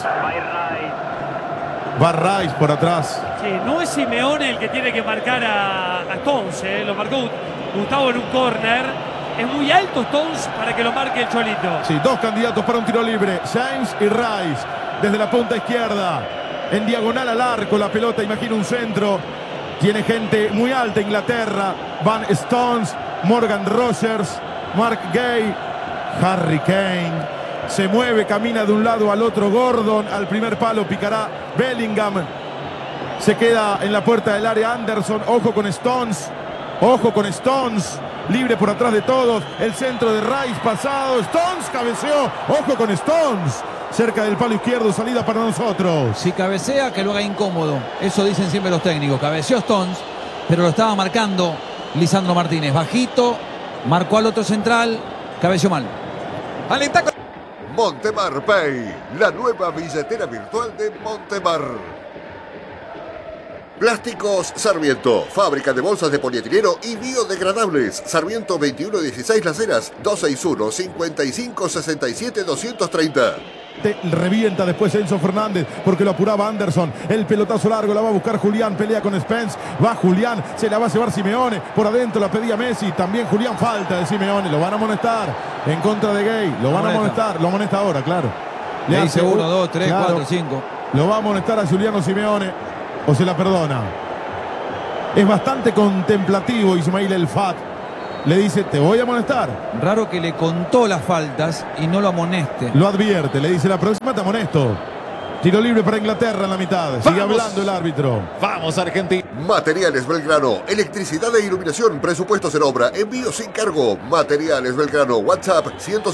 Va Rice por atrás. Sí, no es Simeone el que tiene que marcar a Stones, lo marcó Gustavo en un córner. Es muy alto Stones para que lo marque el Cholito. Sí, dos candidatos para un tiro libre. James y Rice. Desde la punta izquierda. En diagonal al arco la pelota. Imagina un centro. Tiene gente muy alta Inglaterra. Van Stones, Morgan Rogers, Mark Gay, Harry Kane. Se mueve, camina de un lado al otro Gordon. Al primer palo picará Bellingham. Se queda en la puerta del área Anderson. Ojo con Stones. Ojo con Stones. Libre por atrás de todos. El centro de Rice pasado. Stones cabeceó. Ojo con Stones. Cerca del palo izquierdo. Salida para nosotros. Si cabecea, que lo haga incómodo. Eso dicen siempre los técnicos. Cabeceó Stones, pero lo estaba marcando Lisandro Martínez. Bajito. Marcó al otro central. Cabeceó mal. Alenta con... Montemar Pay, la nueva billetera virtual de Montemar. Plásticos Sarmiento, fábrica de bolsas de polietileno y biodegradables. Sarmiento 2116 Las Heras, 261-5567-230. Revienta después Enzo Fernández porque lo apuraba Anderson. El pelotazo largo la va a buscar Julián. Pelea con Spence. Va Julián. Se la va a llevar Simeone. Por adentro la pedía Messi. También Julián, falta de Simeone. Lo van a amonestar en contra de Gay. Lo van a amonestar. Lo amonesta ahora, claro. Le dice 1, 2, 3, 4, 5. Lo va a amonestar a Giuliano Simeone. O se la perdona. Es bastante contemplativo Ismail El Fat. Le dice, te voy a amonestar. Raro que le contó las faltas y no lo amoneste. Lo advierte, le dice, la próxima te amonesto. Tiro libre para Inglaterra en la mitad. Sigue hablando el árbitro. Vamos, Argentina. Materiales Belgrano, electricidad e iluminación, presupuestos en obra, envío sin cargo. Materiales Belgrano, WhatsApp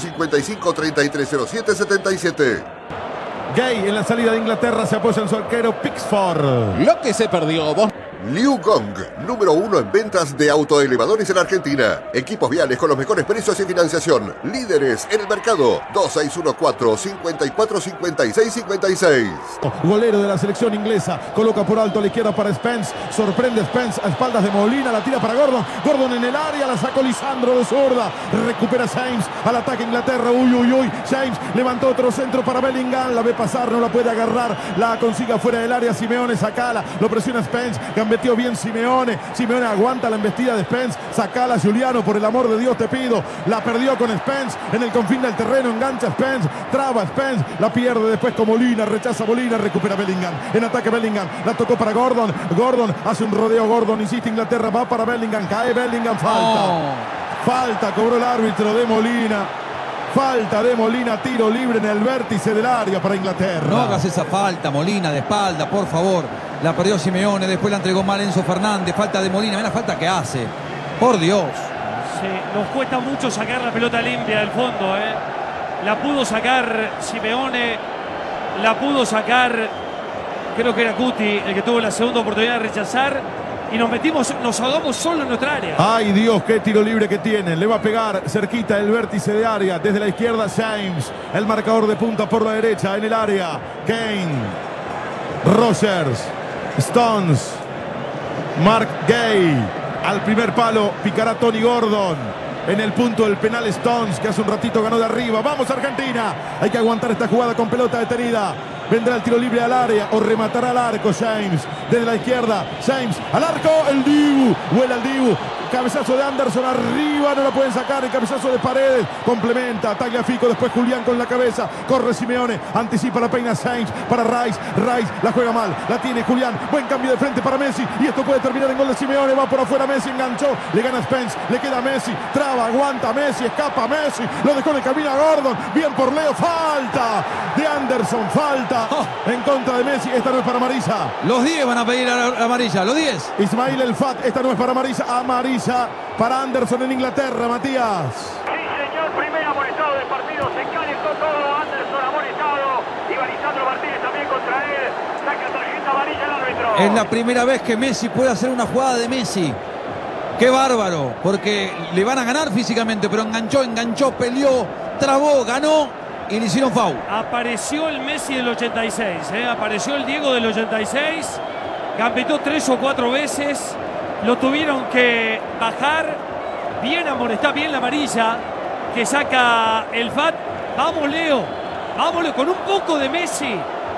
155-3307-77. Gay en la salida de Inglaterra, se apoya en su arquero Pickford. Lo que se perdió, vos. Liu Gong, número 1 en ventas de autoelevadores en Argentina. Equipos viales con los mejores precios y financiación. Líderes en el mercado. 2614-545656. Golero de la selección inglesa. Coloca por alto a la izquierda para Spence. Sorprende Spence a espaldas de Molina. La tira para Gordon. Gordon en el área. La sacó Lisandro de zurda. Recupera James. Al ataque Inglaterra. Uy, uy, uy. James levantó otro centro para Bellingham. La ve pasar. No la puede agarrar. La consigue fuera del área. Simeone sacala. Lo presiona Spence. Metió bien Simeone. Simeone aguanta la embestida de Spence. Sacala Giuliano, por el amor de Dios te pido. La perdió con Spence en el confín del terreno. Engancha Spence. Traba Spence. La pierde después con Molina. Rechaza Molina. Recupera Bellingham. En ataque Bellingham. La tocó para Gordon. Gordon hace un rodeo. Gordon insiste Inglaterra. Va para Bellingham. Cae Bellingham. Falta. Falta. Cobró el árbitro de Molina. Falta de Molina, tiro libre en el vértice del área para Inglaterra. No hagas esa falta, Molina, de espalda, por favor. La perdió Simeone, después la entregó mal Enzo Fernández. Falta de Molina, mira la falta que hace. Por Dios. Sí, nos cuesta mucho sacar la pelota limpia del fondo, ¿eh? La pudo sacar Simeone, la pudo sacar, creo que era Cuti el que tuvo la segunda oportunidad de rechazar. Y nos ahogamos solo en nuestra área. Ay Dios, qué tiro libre que tienen. Le va a pegar cerquita el vértice de área. Desde la izquierda James. El marcador de punta por la derecha en el área. Kane. Rogers. Stones. Mark Gay. Al primer palo picará Tony Gordon. En el punto del penal Stones, que hace un ratito ganó de arriba. ¡Vamos Argentina! Hay que aguantar esta jugada con pelota detenida. Vendrá el tiro libre al área o rematará al arco James. Desde la izquierda, James al arco, el Dibu. Vuela el Dibu. Cabezazo de Anderson arriba, no la pueden sacar. El cabezazo de Paredes. Complementa, Tagliafico, después Julián con la cabeza. Corre Simeone, anticipa la peina James para Rice. Rice la juega mal, la tiene Julián. Buen cambio de frente para Messi. Y esto puede terminar en gol de Simeone. Va por afuera Messi, enganchó. Le gana Spence, le queda Messi. Traba, aguanta Messi, escapa Messi. Lo dejó en el camino a Gordon. Bien por Leo, falta de Anderson, falta en contra de Messi. Esta no es para amarilla. Los 10 van a pedir amarilla, los 10. Ismail El Fat, esta no es para amarilla. Amarilla para Anderson en Inglaterra, Matías. Sí, señor, primer amonestado del partido. Se calentó todo. Anderson amonestado. Y Lisandro Martínez también contra él. Saca tarjeta amarilla el árbitro. Es la primera vez que Messi puede hacer una jugada de Messi. Qué bárbaro, porque le van a ganar físicamente, pero enganchó, peleó, trabó, ganó y le hicieron foul. Apareció el Messi del 86, apareció el Diego del 86, gambetó 3 o 4 veces, lo tuvieron que bajar, bien amonestada, bien la amarilla que saca el FAT. Vamos Leo, con un poco de Messi,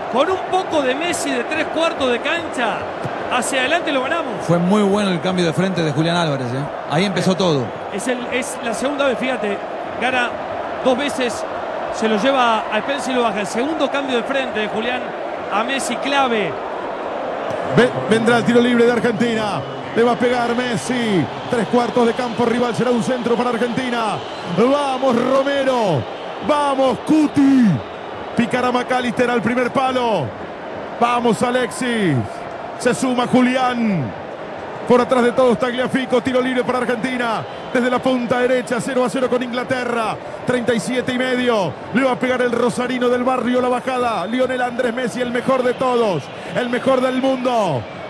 de 3/4 de cancha, hacia adelante lo ganamos. Fue muy bueno el cambio de frente de Julián Álvarez, ahí empezó todo. Es la segunda vez, fíjate, gana 2 veces. Se lo lleva a Spence y lo baja. El segundo cambio de frente de Julián a Messi, clave. Vendrá el tiro libre de Argentina. Le va a pegar Messi. 3/4 de campo rival. Será un centro para Argentina. Vamos Romero. Vamos Cuti. Picará McAllister al primer palo. Vamos Alexis. Se suma Julián. Por atrás de todos Tagliafico. Tiro libre para Argentina. Desde la punta derecha, 0-0 con Inglaterra. 37,5. Le va a pegar el rosarino del barrio La Bajada. Lionel Andrés Messi, el mejor de todos. El mejor del mundo.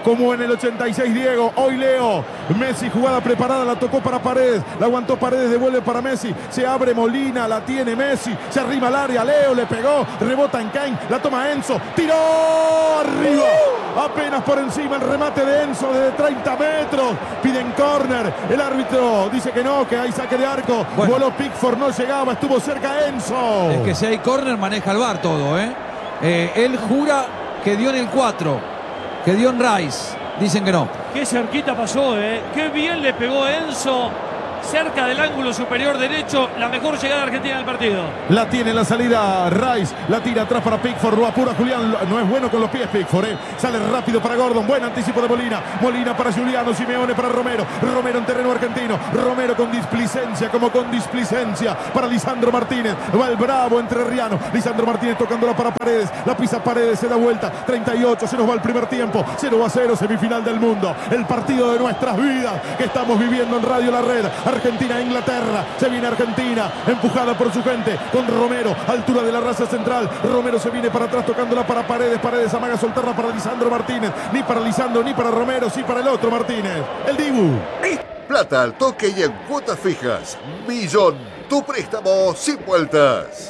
como en el 86 Diego, hoy Leo. Messi, jugada preparada, la tocó para Paredes, la aguantó Paredes, devuelve para Messi, se abre Molina, la tiene Messi, se arrima al área, Leo le pegó, rebota en Kane, la toma Enzo, tiró arriba, apenas por encima el remate de Enzo desde 30 metros, piden córner, el árbitro dice que no, que hay saque de arco, voló Pickford, no llegaba, estuvo cerca Enzo. Es que si hay córner maneja el VAR todo, él jura que dio en el 4, que dio en Rice, dicen que no. Qué cerquita pasó, qué bien le pegó Enzo. Cerca del ángulo superior derecho, la mejor llegada de Argentina del partido. La tiene la salida Rice, la tira atrás para Pickford, lo apura Julián, no es bueno con los pies Pickford, sale rápido para Gordon, buen anticipo de Molina, Molina para Giuliano, Simeone para Romero, Romero en terreno argentino, Romero con displicencia, como con displicencia para Lisandro Martínez, va el bravo entrerriano, Lisandro Martínez tocándola para Paredes, la pisa Paredes, se da vuelta, 38, se nos va el primer tiempo, 0-0, semifinal del mundo, el partido de nuestras vidas que estamos viviendo en Radio La Red. Argentina-Inglaterra, se viene Argentina, empujada por su gente, con Romero, altura de la raza central, Romero se viene para atrás tocándola para Paredes, Paredes amaga soltarla para Lisandro Martínez, ni para Lisandro ni para Romero, sí para el otro Martínez, el Dibu. Plata al toque y en cuotas fijas. Millón, tu préstamo sin vueltas.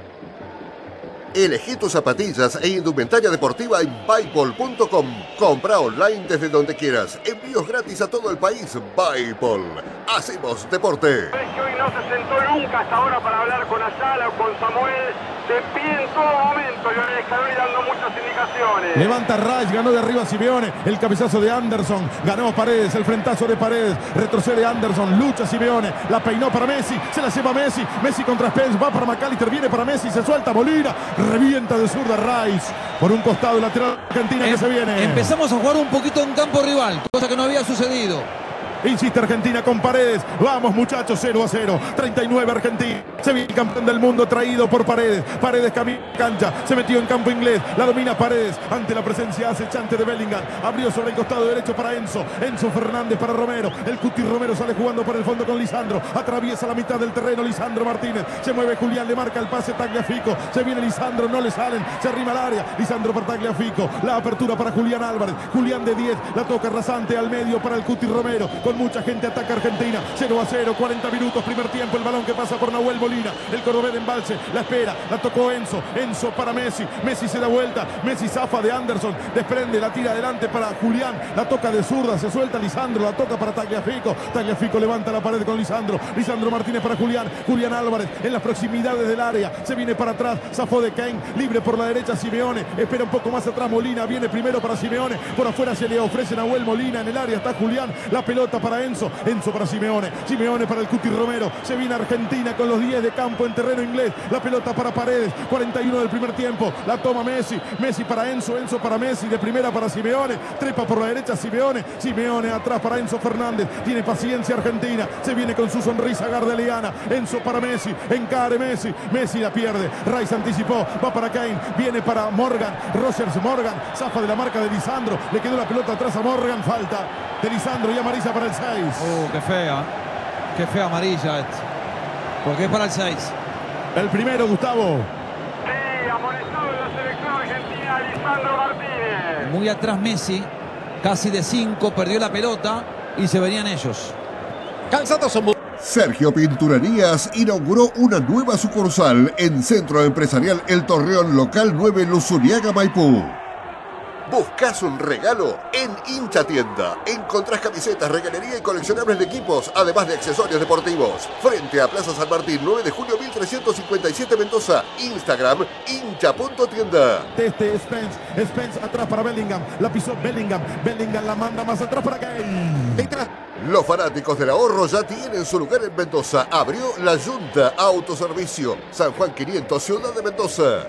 Elegí tus zapatillas e indumentaria deportiva en Buypol.com. Compra online desde donde quieras. Envíos gratis a todo el país. Buypol. Hacemos deporte. Que hoy no se sentó nunca hasta ahora para hablar con Ayala o con Samuel. De pie en todo momento, Lionel Scaloni dando muchas indicaciones. Levanta Rice, ganó de arriba Simeone, el cabezazo de Anderson, ganó Paredes, el frentazo de Paredes, retrocede Anderson, lucha Simeone, la peinó para Messi, se la lleva Messi, Messi contra Spence, va para McAllister, viene para Messi, se suelta Molina, revienta de zurda Rice, por un costado lateral Argentina que se viene. Empezamos a jugar un poquito en campo rival, cosa que no había sucedido. Insiste Argentina con Paredes. Vamos muchachos, 0-0. 39 Argentina. Se viene el campeón del mundo traído por Paredes. Paredes camina cancha. Se metió en campo inglés. La domina Paredes ante la presencia acechante de Bellingham. Abrió sobre el costado derecho para Enzo. Enzo Fernández para Romero. El Cuti Romero sale jugando por el fondo con Lisandro. Atraviesa la mitad del terreno Lisandro Martínez. Se mueve Julián, le marca el pase Tagliafico. Se viene Lisandro, no le salen. Se arrima al área. Lisandro para Tagliafico. La apertura para Julián Álvarez. Julián de 10. La toca rasante al medio para el Cuti Romero. Con mucha gente ataca Argentina, 0-0, 40 minutos, primer tiempo, el balón que pasa por Nahuel Molina, el cordobés de embalse, la espera, la tocó Enzo, Enzo para Messi, Messi se da vuelta, Messi zafa de Anderson, desprende, la tira adelante para Julián, la toca de zurda, se suelta Lisandro, la toca para Tagliafico, Tagliafico levanta la pared con Lisandro, Lisandro Martínez para Julián, Julián Álvarez en las proximidades del área, se viene para atrás, zafó de Kane, libre por la derecha Simeone, espera un poco más atrás Molina, viene primero para Simeone, por afuera se le ofrece Nahuel Molina, en el área está Julián, la pelota para Enzo, Enzo para Simeone, Simeone para el Cuti Romero, se viene Argentina con los 10 de campo en terreno inglés, la pelota para Paredes, 41 del primer tiempo, la toma Messi, Messi para Enzo, Enzo para Messi, de primera para Simeone, trepa por la derecha Simeone, Simeone atrás para Enzo Fernández, tiene paciencia Argentina, se viene con su sonrisa gardeliana, Enzo para Messi, encare Messi, Messi la pierde, Rice anticipó, va para Kane, viene para Morgan, Rogers Morgan, zafa de la marca de Lisandro, le quedó la pelota atrás a Morgan, falta de Lisandro y amarilla para el 6. Qué fea amarilla porque es para el 6. El primero, Gustavo. Sí, amonestado en la selección argentina, Lisandro Martínez. Muy atrás Messi, casi de 5, perdió la pelota y se venían ellos. Sergio Pinturerías inauguró una nueva sucursal en Centro Empresarial El Torreón Local 9 Luzuriaga, Maipú. ¿Buscas un regalo? En Hincha Tienda encontrás camisetas, regalería y coleccionables de equipos, además de accesorios deportivos. Frente a Plaza San Martín, 9 de julio 1357 Mendoza. Instagram, hincha.tienda. Spence atrás para Bellingham, la pisó Bellingham la manda más atrás para Kane. Los fanáticos del ahorro ya tienen su lugar en Mendoza. Abrió la Junta Autoservicio, San Juan 500, Ciudad de Mendoza.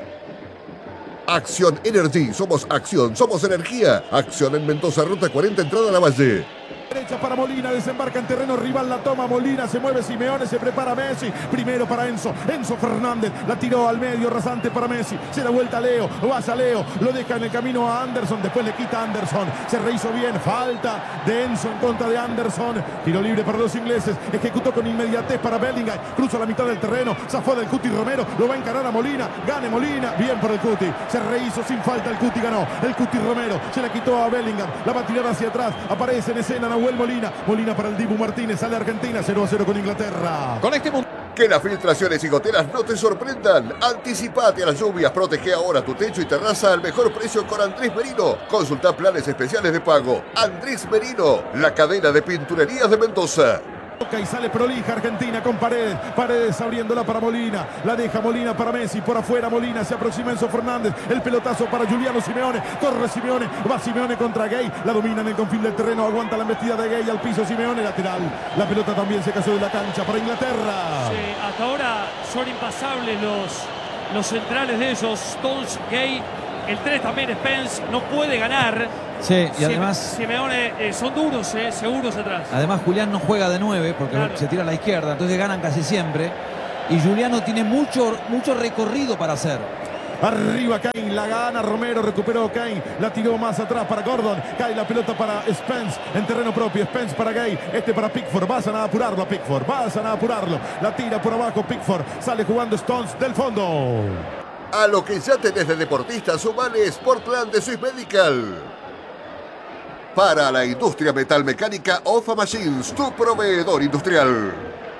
Acción Energy, somos acción, somos energía. Acción en Mendoza, ruta 40, entrada a la Valle. derecha para Molina, desembarca en terreno rival, la toma Molina, se mueve Simeone, se prepara Messi, primero para Enzo Fernández, la tiró al medio, rasante para Messi, se da vuelta a Leo, vaya Leo, lo deja en el camino a Anderson, después le quita a Anderson, se rehizo bien, falta de Enzo en contra de Anderson, tiro libre para los ingleses, ejecutó con inmediatez para Bellingham, cruza la mitad del terreno, zafó del Cuti Romero, lo va a encarar a Molina, gane Molina, bien por el Cuti, se rehizo sin falta, el Cuti ganó, el Cuti Romero, se la quitó a Bellingham, la va a tirar hacia atrás, aparece en escena Nahuel Molina, Molina para el Dibu Martínez, sale Argentina 0-0 con Inglaterra. Con este mundo. Que las filtraciones y goteras no te sorprendan. Anticipate a las lluvias, protege ahora tu techo y terraza al mejor precio con Andrés Merino. Consulta planes especiales de pago. Andrés Merino, la cadena de pinturerías de Mendoza. Y sale prolija Argentina con Paredes. Paredes abriéndola para Molina. La deja Molina para Messi. Por afuera Molina. Se aproxima Enzo Fernández. El pelotazo para Juliano Simeone. Corre Simeone. Va Simeone contra Gay. La domina en el confín del terreno. Aguanta la embestida de Gay al piso. Simeone lateral. La pelota también se cayó de la cancha para Inglaterra. Sí, hasta ahora son impasables los centrales de ellos. Stones, Gay. El 3 también Spence. No puede ganar. Sí, y además Simeone son duros, seguros atrás. Además Julián no juega de 9 porque claro, se tira a la izquierda, entonces ganan casi siempre. Y Juliano tiene mucho recorrido para hacer. Arriba Kane, la gana Romero, recuperó Kane, la tiró más atrás para Gordon, cae la pelota para Spence en terreno propio, Spence para Gay, para Pickford, vayan a apurarlo a Pickford, vayan a apurarlo, la tira por abajo Pickford, sale jugando Stones del fondo. A lo que ya tenés de deportista, sumale Sportland de Swiss Medical. Para la industria metalmecánica, Ofa Machines, tu proveedor industrial.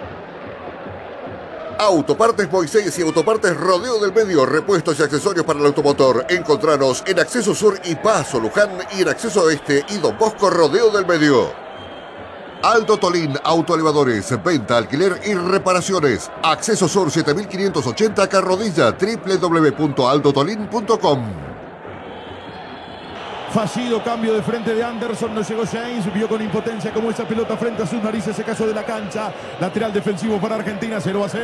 Autopartes Moisés y Autopartes Rodeo del Medio, repuestos y accesorios para el automotor. Encontranos en Acceso Sur y Paso Luján y en Acceso Oeste y Don Bosco Rodeo del Medio. Aldo Tolín Autoelevadores, venta, alquiler y reparaciones. Acceso Sur 7580 Carrodilla, www.aldotolin.com. Fallido cambio de frente de Anderson, no llegó James, vio con impotencia como esa pelota frente a sus narices se cayó de la cancha. Lateral defensivo para Argentina,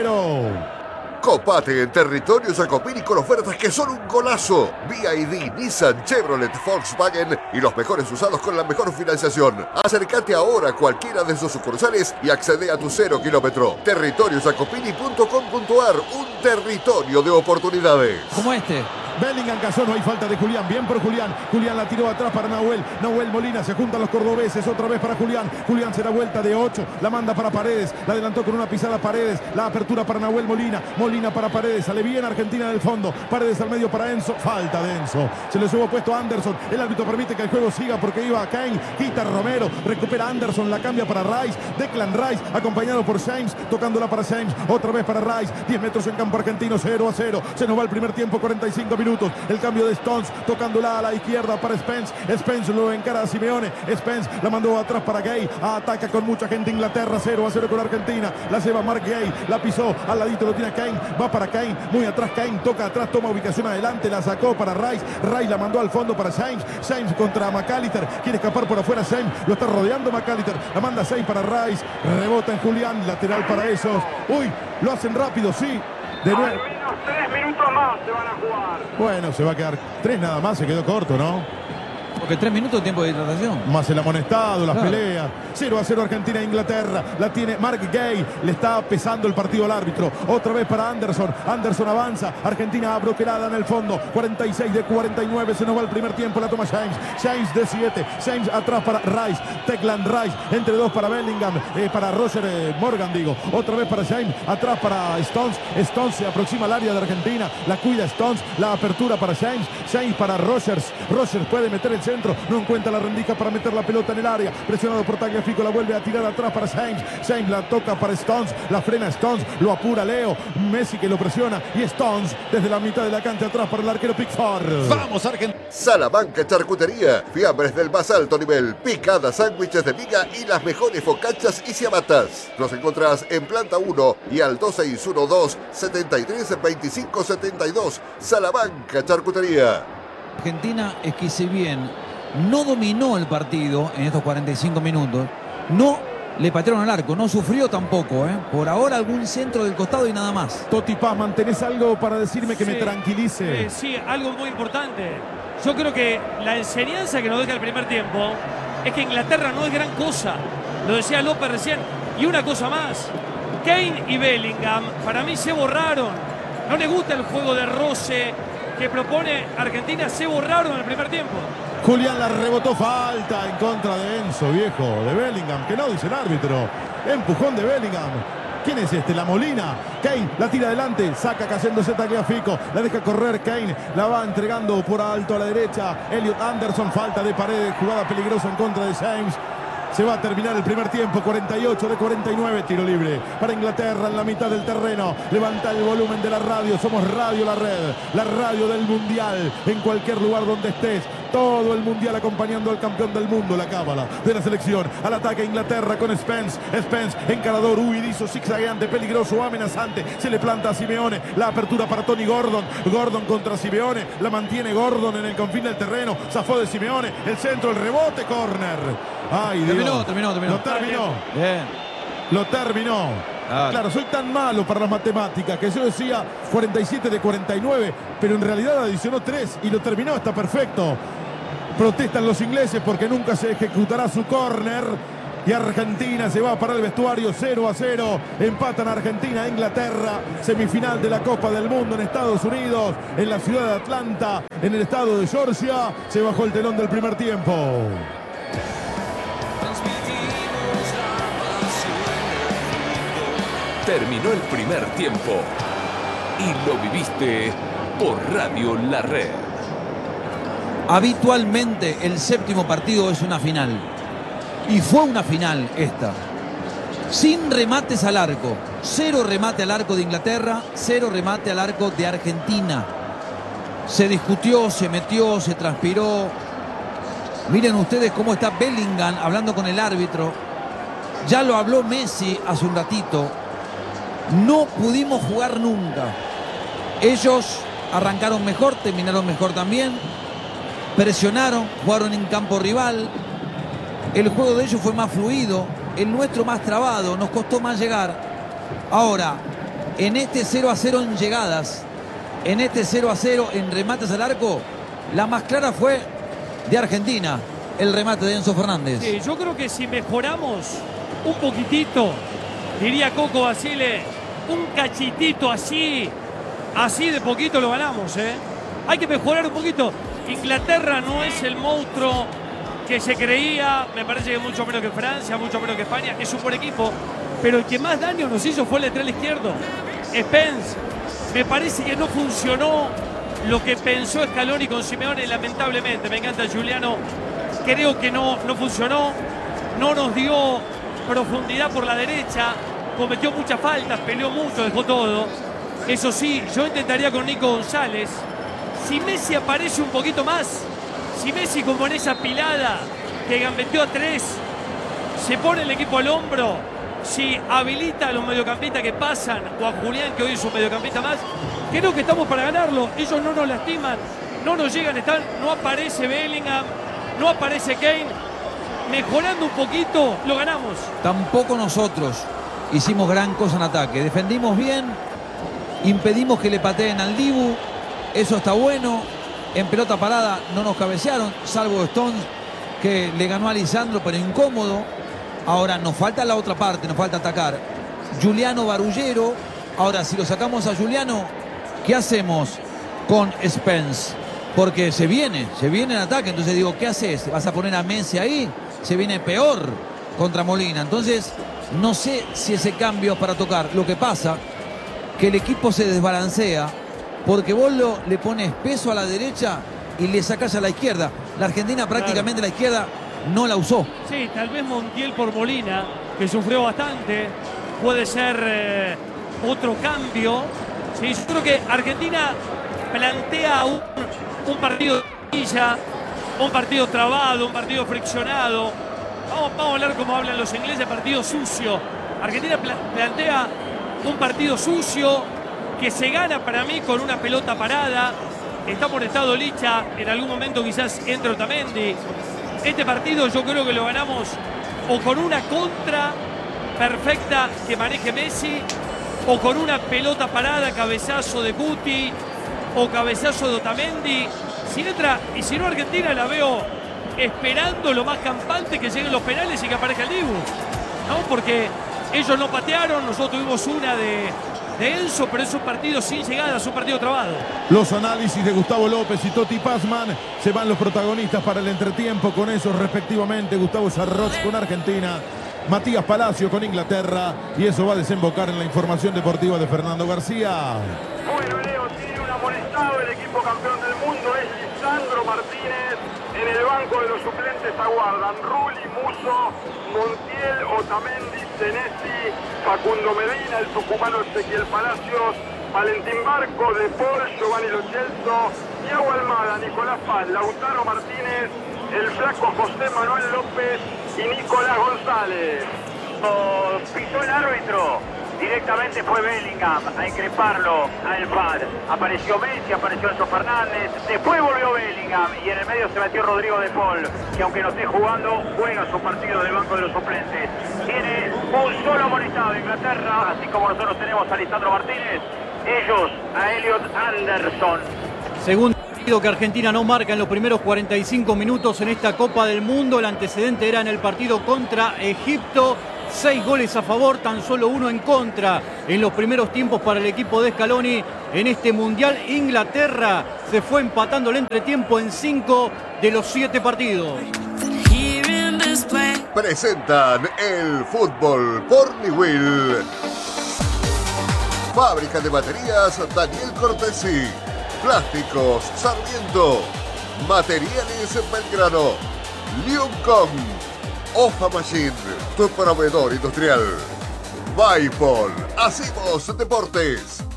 0-0. Copate en territorio Jacopini con ofertas que son un golazo. BYD, Nissan, Chevrolet, Volkswagen y los mejores usados con la mejor financiación. Acércate ahora a cualquiera de sus sucursales y accede a tu 0 kilómetro. Territoriojacopini.com.ar, un territorio de oportunidades. Como este. Bellingham cayó, no hay falta de Julián, bien por Julián. Julián la tiró atrás para Nahuel. Nahuel Molina, se juntan los cordobeses, otra vez para Julián. Julián se da vuelta de 8, la manda para Paredes, la adelantó con una pisada Paredes. La apertura para Nahuel Molina, Molina para Paredes, sale bien Argentina del fondo. Paredes al medio para Enzo, falta de Enzo. Se le llevó puesto a Anderson, el árbitro permite que el juego siga porque iba a Kane, quita Romero, recupera Anderson, la cambia para Rice. Declan Rice, acompañado por James, tocándola para James, otra vez para Rice. 10 metros en campo argentino, 0-0. Se nos va el primer tiempo, 45 minutos. El cambio de Stones, tocándola a la izquierda para Spence. Spence lo encara a Simeone. Spence la mandó atrás para Gay. Ataca con mucha gente Inglaterra. 0-0 con Argentina. La lleva Mark Gay. La pisó. Al ladito lo tiene Kane. Va para Kane. Muy atrás Kane. Toca atrás. Toma ubicación adelante. La sacó para Rice. Rice la mandó al fondo para James. James contra McAllister. Quiere escapar por afuera James. Lo está rodeando McAllister. La manda James para Rice. Rebota en Julián. Lateral para esos. Uy, lo hacen rápido, sí. De nuevo. Al menos 3 minutos más se van a jugar. Bueno, se va a quedar 3 nada más, se quedó corto, ¿no? Porque 3 minutos de tiempo de hidratación. Más el amonestado, las Claro. peleas. 0-0 Argentina-Inglaterra. La tiene Mark Gay. Le está pesando el partido al árbitro. Otra vez para Anderson. Anderson avanza. Argentina bloqueada en el fondo. 46 de 49. Se nos va el primer tiempo. La toma James. James de 7. James atrás para Rice. Declan Rice. Entre dos para Bellingham. Para Roger Morgan, digo. Otra vez para James. Atrás para Stones. Stones se aproxima al área de Argentina. La cuida Stones. La apertura para James. James para Rogers. Rogers puede meter el centro. No encuentra la rendija para meter la pelota en el área. Presionado por Tagliafico. La vuelve a tirar atrás para James. James la toca para Stones. La frena Stones. Lo apura Leo. Messi que lo presiona. Y Stones desde la mitad de la cancha atrás para el arquero Pickford. Vamos, Argentina. Salamanca Charcutería, fiambres del más alto nivel, picadas, sándwiches de miga y las mejores focachas y ciabatas. Nos encontrás en planta 1 y al 2612-732572. Salamanca Charcutería. Argentina es que si bien no dominó el partido en estos 45 minutos, no le patearon al arco, no sufrió tampoco, ¿eh? Por ahora algún centro del costado y nada más. Toti Pazman, ¿tenés algo para decirme que me tranquilice? Sí, algo muy importante. Yo creo que la enseñanza que nos deja el primer tiempo es que Inglaterra no es gran cosa. Lo decía López recién. Y una cosa más. Kane y Bellingham para mí se borraron. No le gusta el juego de roce que propone Argentina. Se borraron en el primer tiempo. Julián la rebotó, falta en contra de Enzo, viejo, de Bellingham, que no dice el árbitro. Empujón de Bellingham. ¿Quién es este? La Molina. Kane la tira adelante, saca cayéndose Tagliafico, la deja correr Kane, la va entregando por alto a la derecha. Elliot Anderson, falta de Paredes, jugada peligrosa en contra de James. Se va a terminar el primer tiempo, 48 de 49, tiro libre para Inglaterra en la mitad del terreno. Levanta el volumen de la radio, somos Radio La Red, la radio del Mundial, en cualquier lugar donde estés. Todo el Mundial acompañando al campeón del mundo, la cábala de la selección. Al ataque Inglaterra con Spence. Spence, encarador, huidizo, zigzagueante, peligroso, amenazante. Se le planta a Simeone. La apertura para Tony Gordon. Gordon contra Simeone. La mantiene Gordon en el confín del terreno. Zafó de Simeone. El centro, el rebote, córner. Ay, Dios. Terminó. Lo terminó. Bien. Lo terminó. Claro, soy tan malo para las matemáticas que yo decía 47 de 49, pero en realidad adicionó 3 y lo terminó, está perfecto. Protestan los ingleses porque nunca se ejecutará su córner. Y Argentina se va para el vestuario 0-0. Empatan Argentina e Inglaterra. Semifinal de la Copa del Mundo en Estados Unidos, en la ciudad de Atlanta, en el estado de Georgia. Se bajó el telón del primer tiempo. Terminó el primer tiempo y lo viviste por Radio La Red. Habitualmente el séptimo partido es una final. Y fue una final esta. Sin remates al arco. 0 remate al arco de Inglaterra, 0 remate al arco de Argentina. Se discutió, se metió, se transpiró. Miren ustedes cómo está Bellingham hablando con el árbitro. Ya lo habló Messi hace un ratito. No pudimos jugar nunca. Ellos arrancaron mejor, terminaron mejor también. Presionaron, jugaron en campo rival. El juego de ellos fue más fluido, el nuestro más trabado, nos costó más llegar. Ahora, en este 0-0 en llegadas, en este 0-0 en remates al arco, la más clara fue de Argentina, el remate de Enzo Fernández. Sí, yo creo que si mejoramos un poquitito, diría Coco Basile, un cachitito así de poquito lo ganamos, ¿eh? Hay que mejorar un poquito. Inglaterra no es el monstruo que se creía, me parece que mucho menos que Francia, mucho menos que España, es un buen equipo, pero el que más daño nos hizo fue el lateral izquierdo, Spence. Me parece que no funcionó lo que pensó Scaloni con Simeone, lamentablemente. Me encanta Giuliano, creo que no funcionó, no nos dio profundidad por la derecha, cometió muchas faltas, peleó mucho, dejó todo. Eso sí, yo intentaría con Nico González. Si Messi aparece un poquito más, si Messi como en esa pilada que gambeteó a 3, se pone el equipo al hombro, si habilita a los mediocampistas que pasan, o a Julián, que hoy es un mediocampista más, creo que estamos para ganarlo. Ellos no nos lastiman, no nos llegan, no aparece Bellingham, no aparece Kane. Mejorando un poquito, lo ganamos. Tampoco nosotros hicimos gran cosa en ataque. Defendimos bien, impedimos que le pateen al Dibu. Eso está bueno. En pelota parada no nos cabecearon, salvo Stones, que le ganó a Lisandro, pero incómodo. Ahora nos falta la otra parte, nos falta atacar. Giuliano Barullero. Ahora, si lo sacamos a Giuliano, ¿qué hacemos con Spence? Porque se viene en ataque. Entonces digo, ¿qué haces? ¿Vas a poner a Messi ahí? Se viene peor contra Molina. Entonces, no sé si ese cambio es para tocar. Lo que pasa, que el equipo se desbalancea porque vos le pones peso a la derecha y le sacás a la izquierda. La Argentina prácticamente la izquierda no la usó. Sí, tal vez Montiel por Molina, que sufrió bastante. Puede ser otro cambio. Sí, yo creo que Argentina plantea un partido de villa, un partido trabado, un partido friccionado. Vamos a hablar como hablan los ingleses, partido sucio. Argentina plantea un partido sucio que se gana para mí con una pelota parada. Está por estado Licha, en algún momento quizás entre Otamendi. Este partido yo creo que lo ganamos o con una contra perfecta que maneje Messi, o con una pelota parada, cabezazo de Guti o cabezazo de Otamendi. Si entra, y si no, Argentina la veo esperando lo más campante que lleguen los penales y que aparezca el Dibu, ¿no? Porque ellos no patearon, nosotros tuvimos una de Enzo, pero es un partido sin llegada, es un partido trabado. Los análisis de Gustavo López y Toti Pazman. Se van los protagonistas para el entretiempo con esos respectivamente. Gustavo Sarroz con Argentina, Matías Palacio con Inglaterra, y eso va a desembocar en la información deportiva de Fernando García. Bueno, Leo, tiene un amonestado el equipo campeón del mundo, es Lisandro Martínez. En el banco de los suplentes aguardan Rulli, Musso, Montiel, Otamendi, Senesi, Facundo Medina, el tucumano Ezequiel Palacios, Valentín Barco, De Paul, Giovanni Lo Celso, Thiago Almada, Nicolás Paz, Lautaro Martínez, el flaco José Manuel López y Nicolás González. Pisó el árbitro, directamente fue Bellingham a increparlo al VAR. Apareció Messi, apareció Enzo Fernández, después volvió Bellingham y en el medio se metió Rodrigo De Paul, que aunque no esté jugando, juega su partido del banco de los suplentes. Tiene un solo amonestado de Inglaterra, así como nosotros tenemos a Lisandro Martínez, ellos a Elliot Anderson. Segundo partido que Argentina no marca en los primeros 45 minutos en esta Copa del Mundo. El antecedente era en el partido contra Egipto. 6 goles a favor, tan solo 1 en contra en los primeros tiempos para el equipo de Scaloni en este Mundial. Inglaterra se fue empatando el entretiempo en 5 de los 7 partidos. Presentan el fútbol por Niwil. Fábrica de baterías Daniel Cortesi. Plásticos Sarmiento. Materiales Belgrano. Liuncom. Ofa Machine, tu proveedor industrial. Vaipol, hacemos deportes.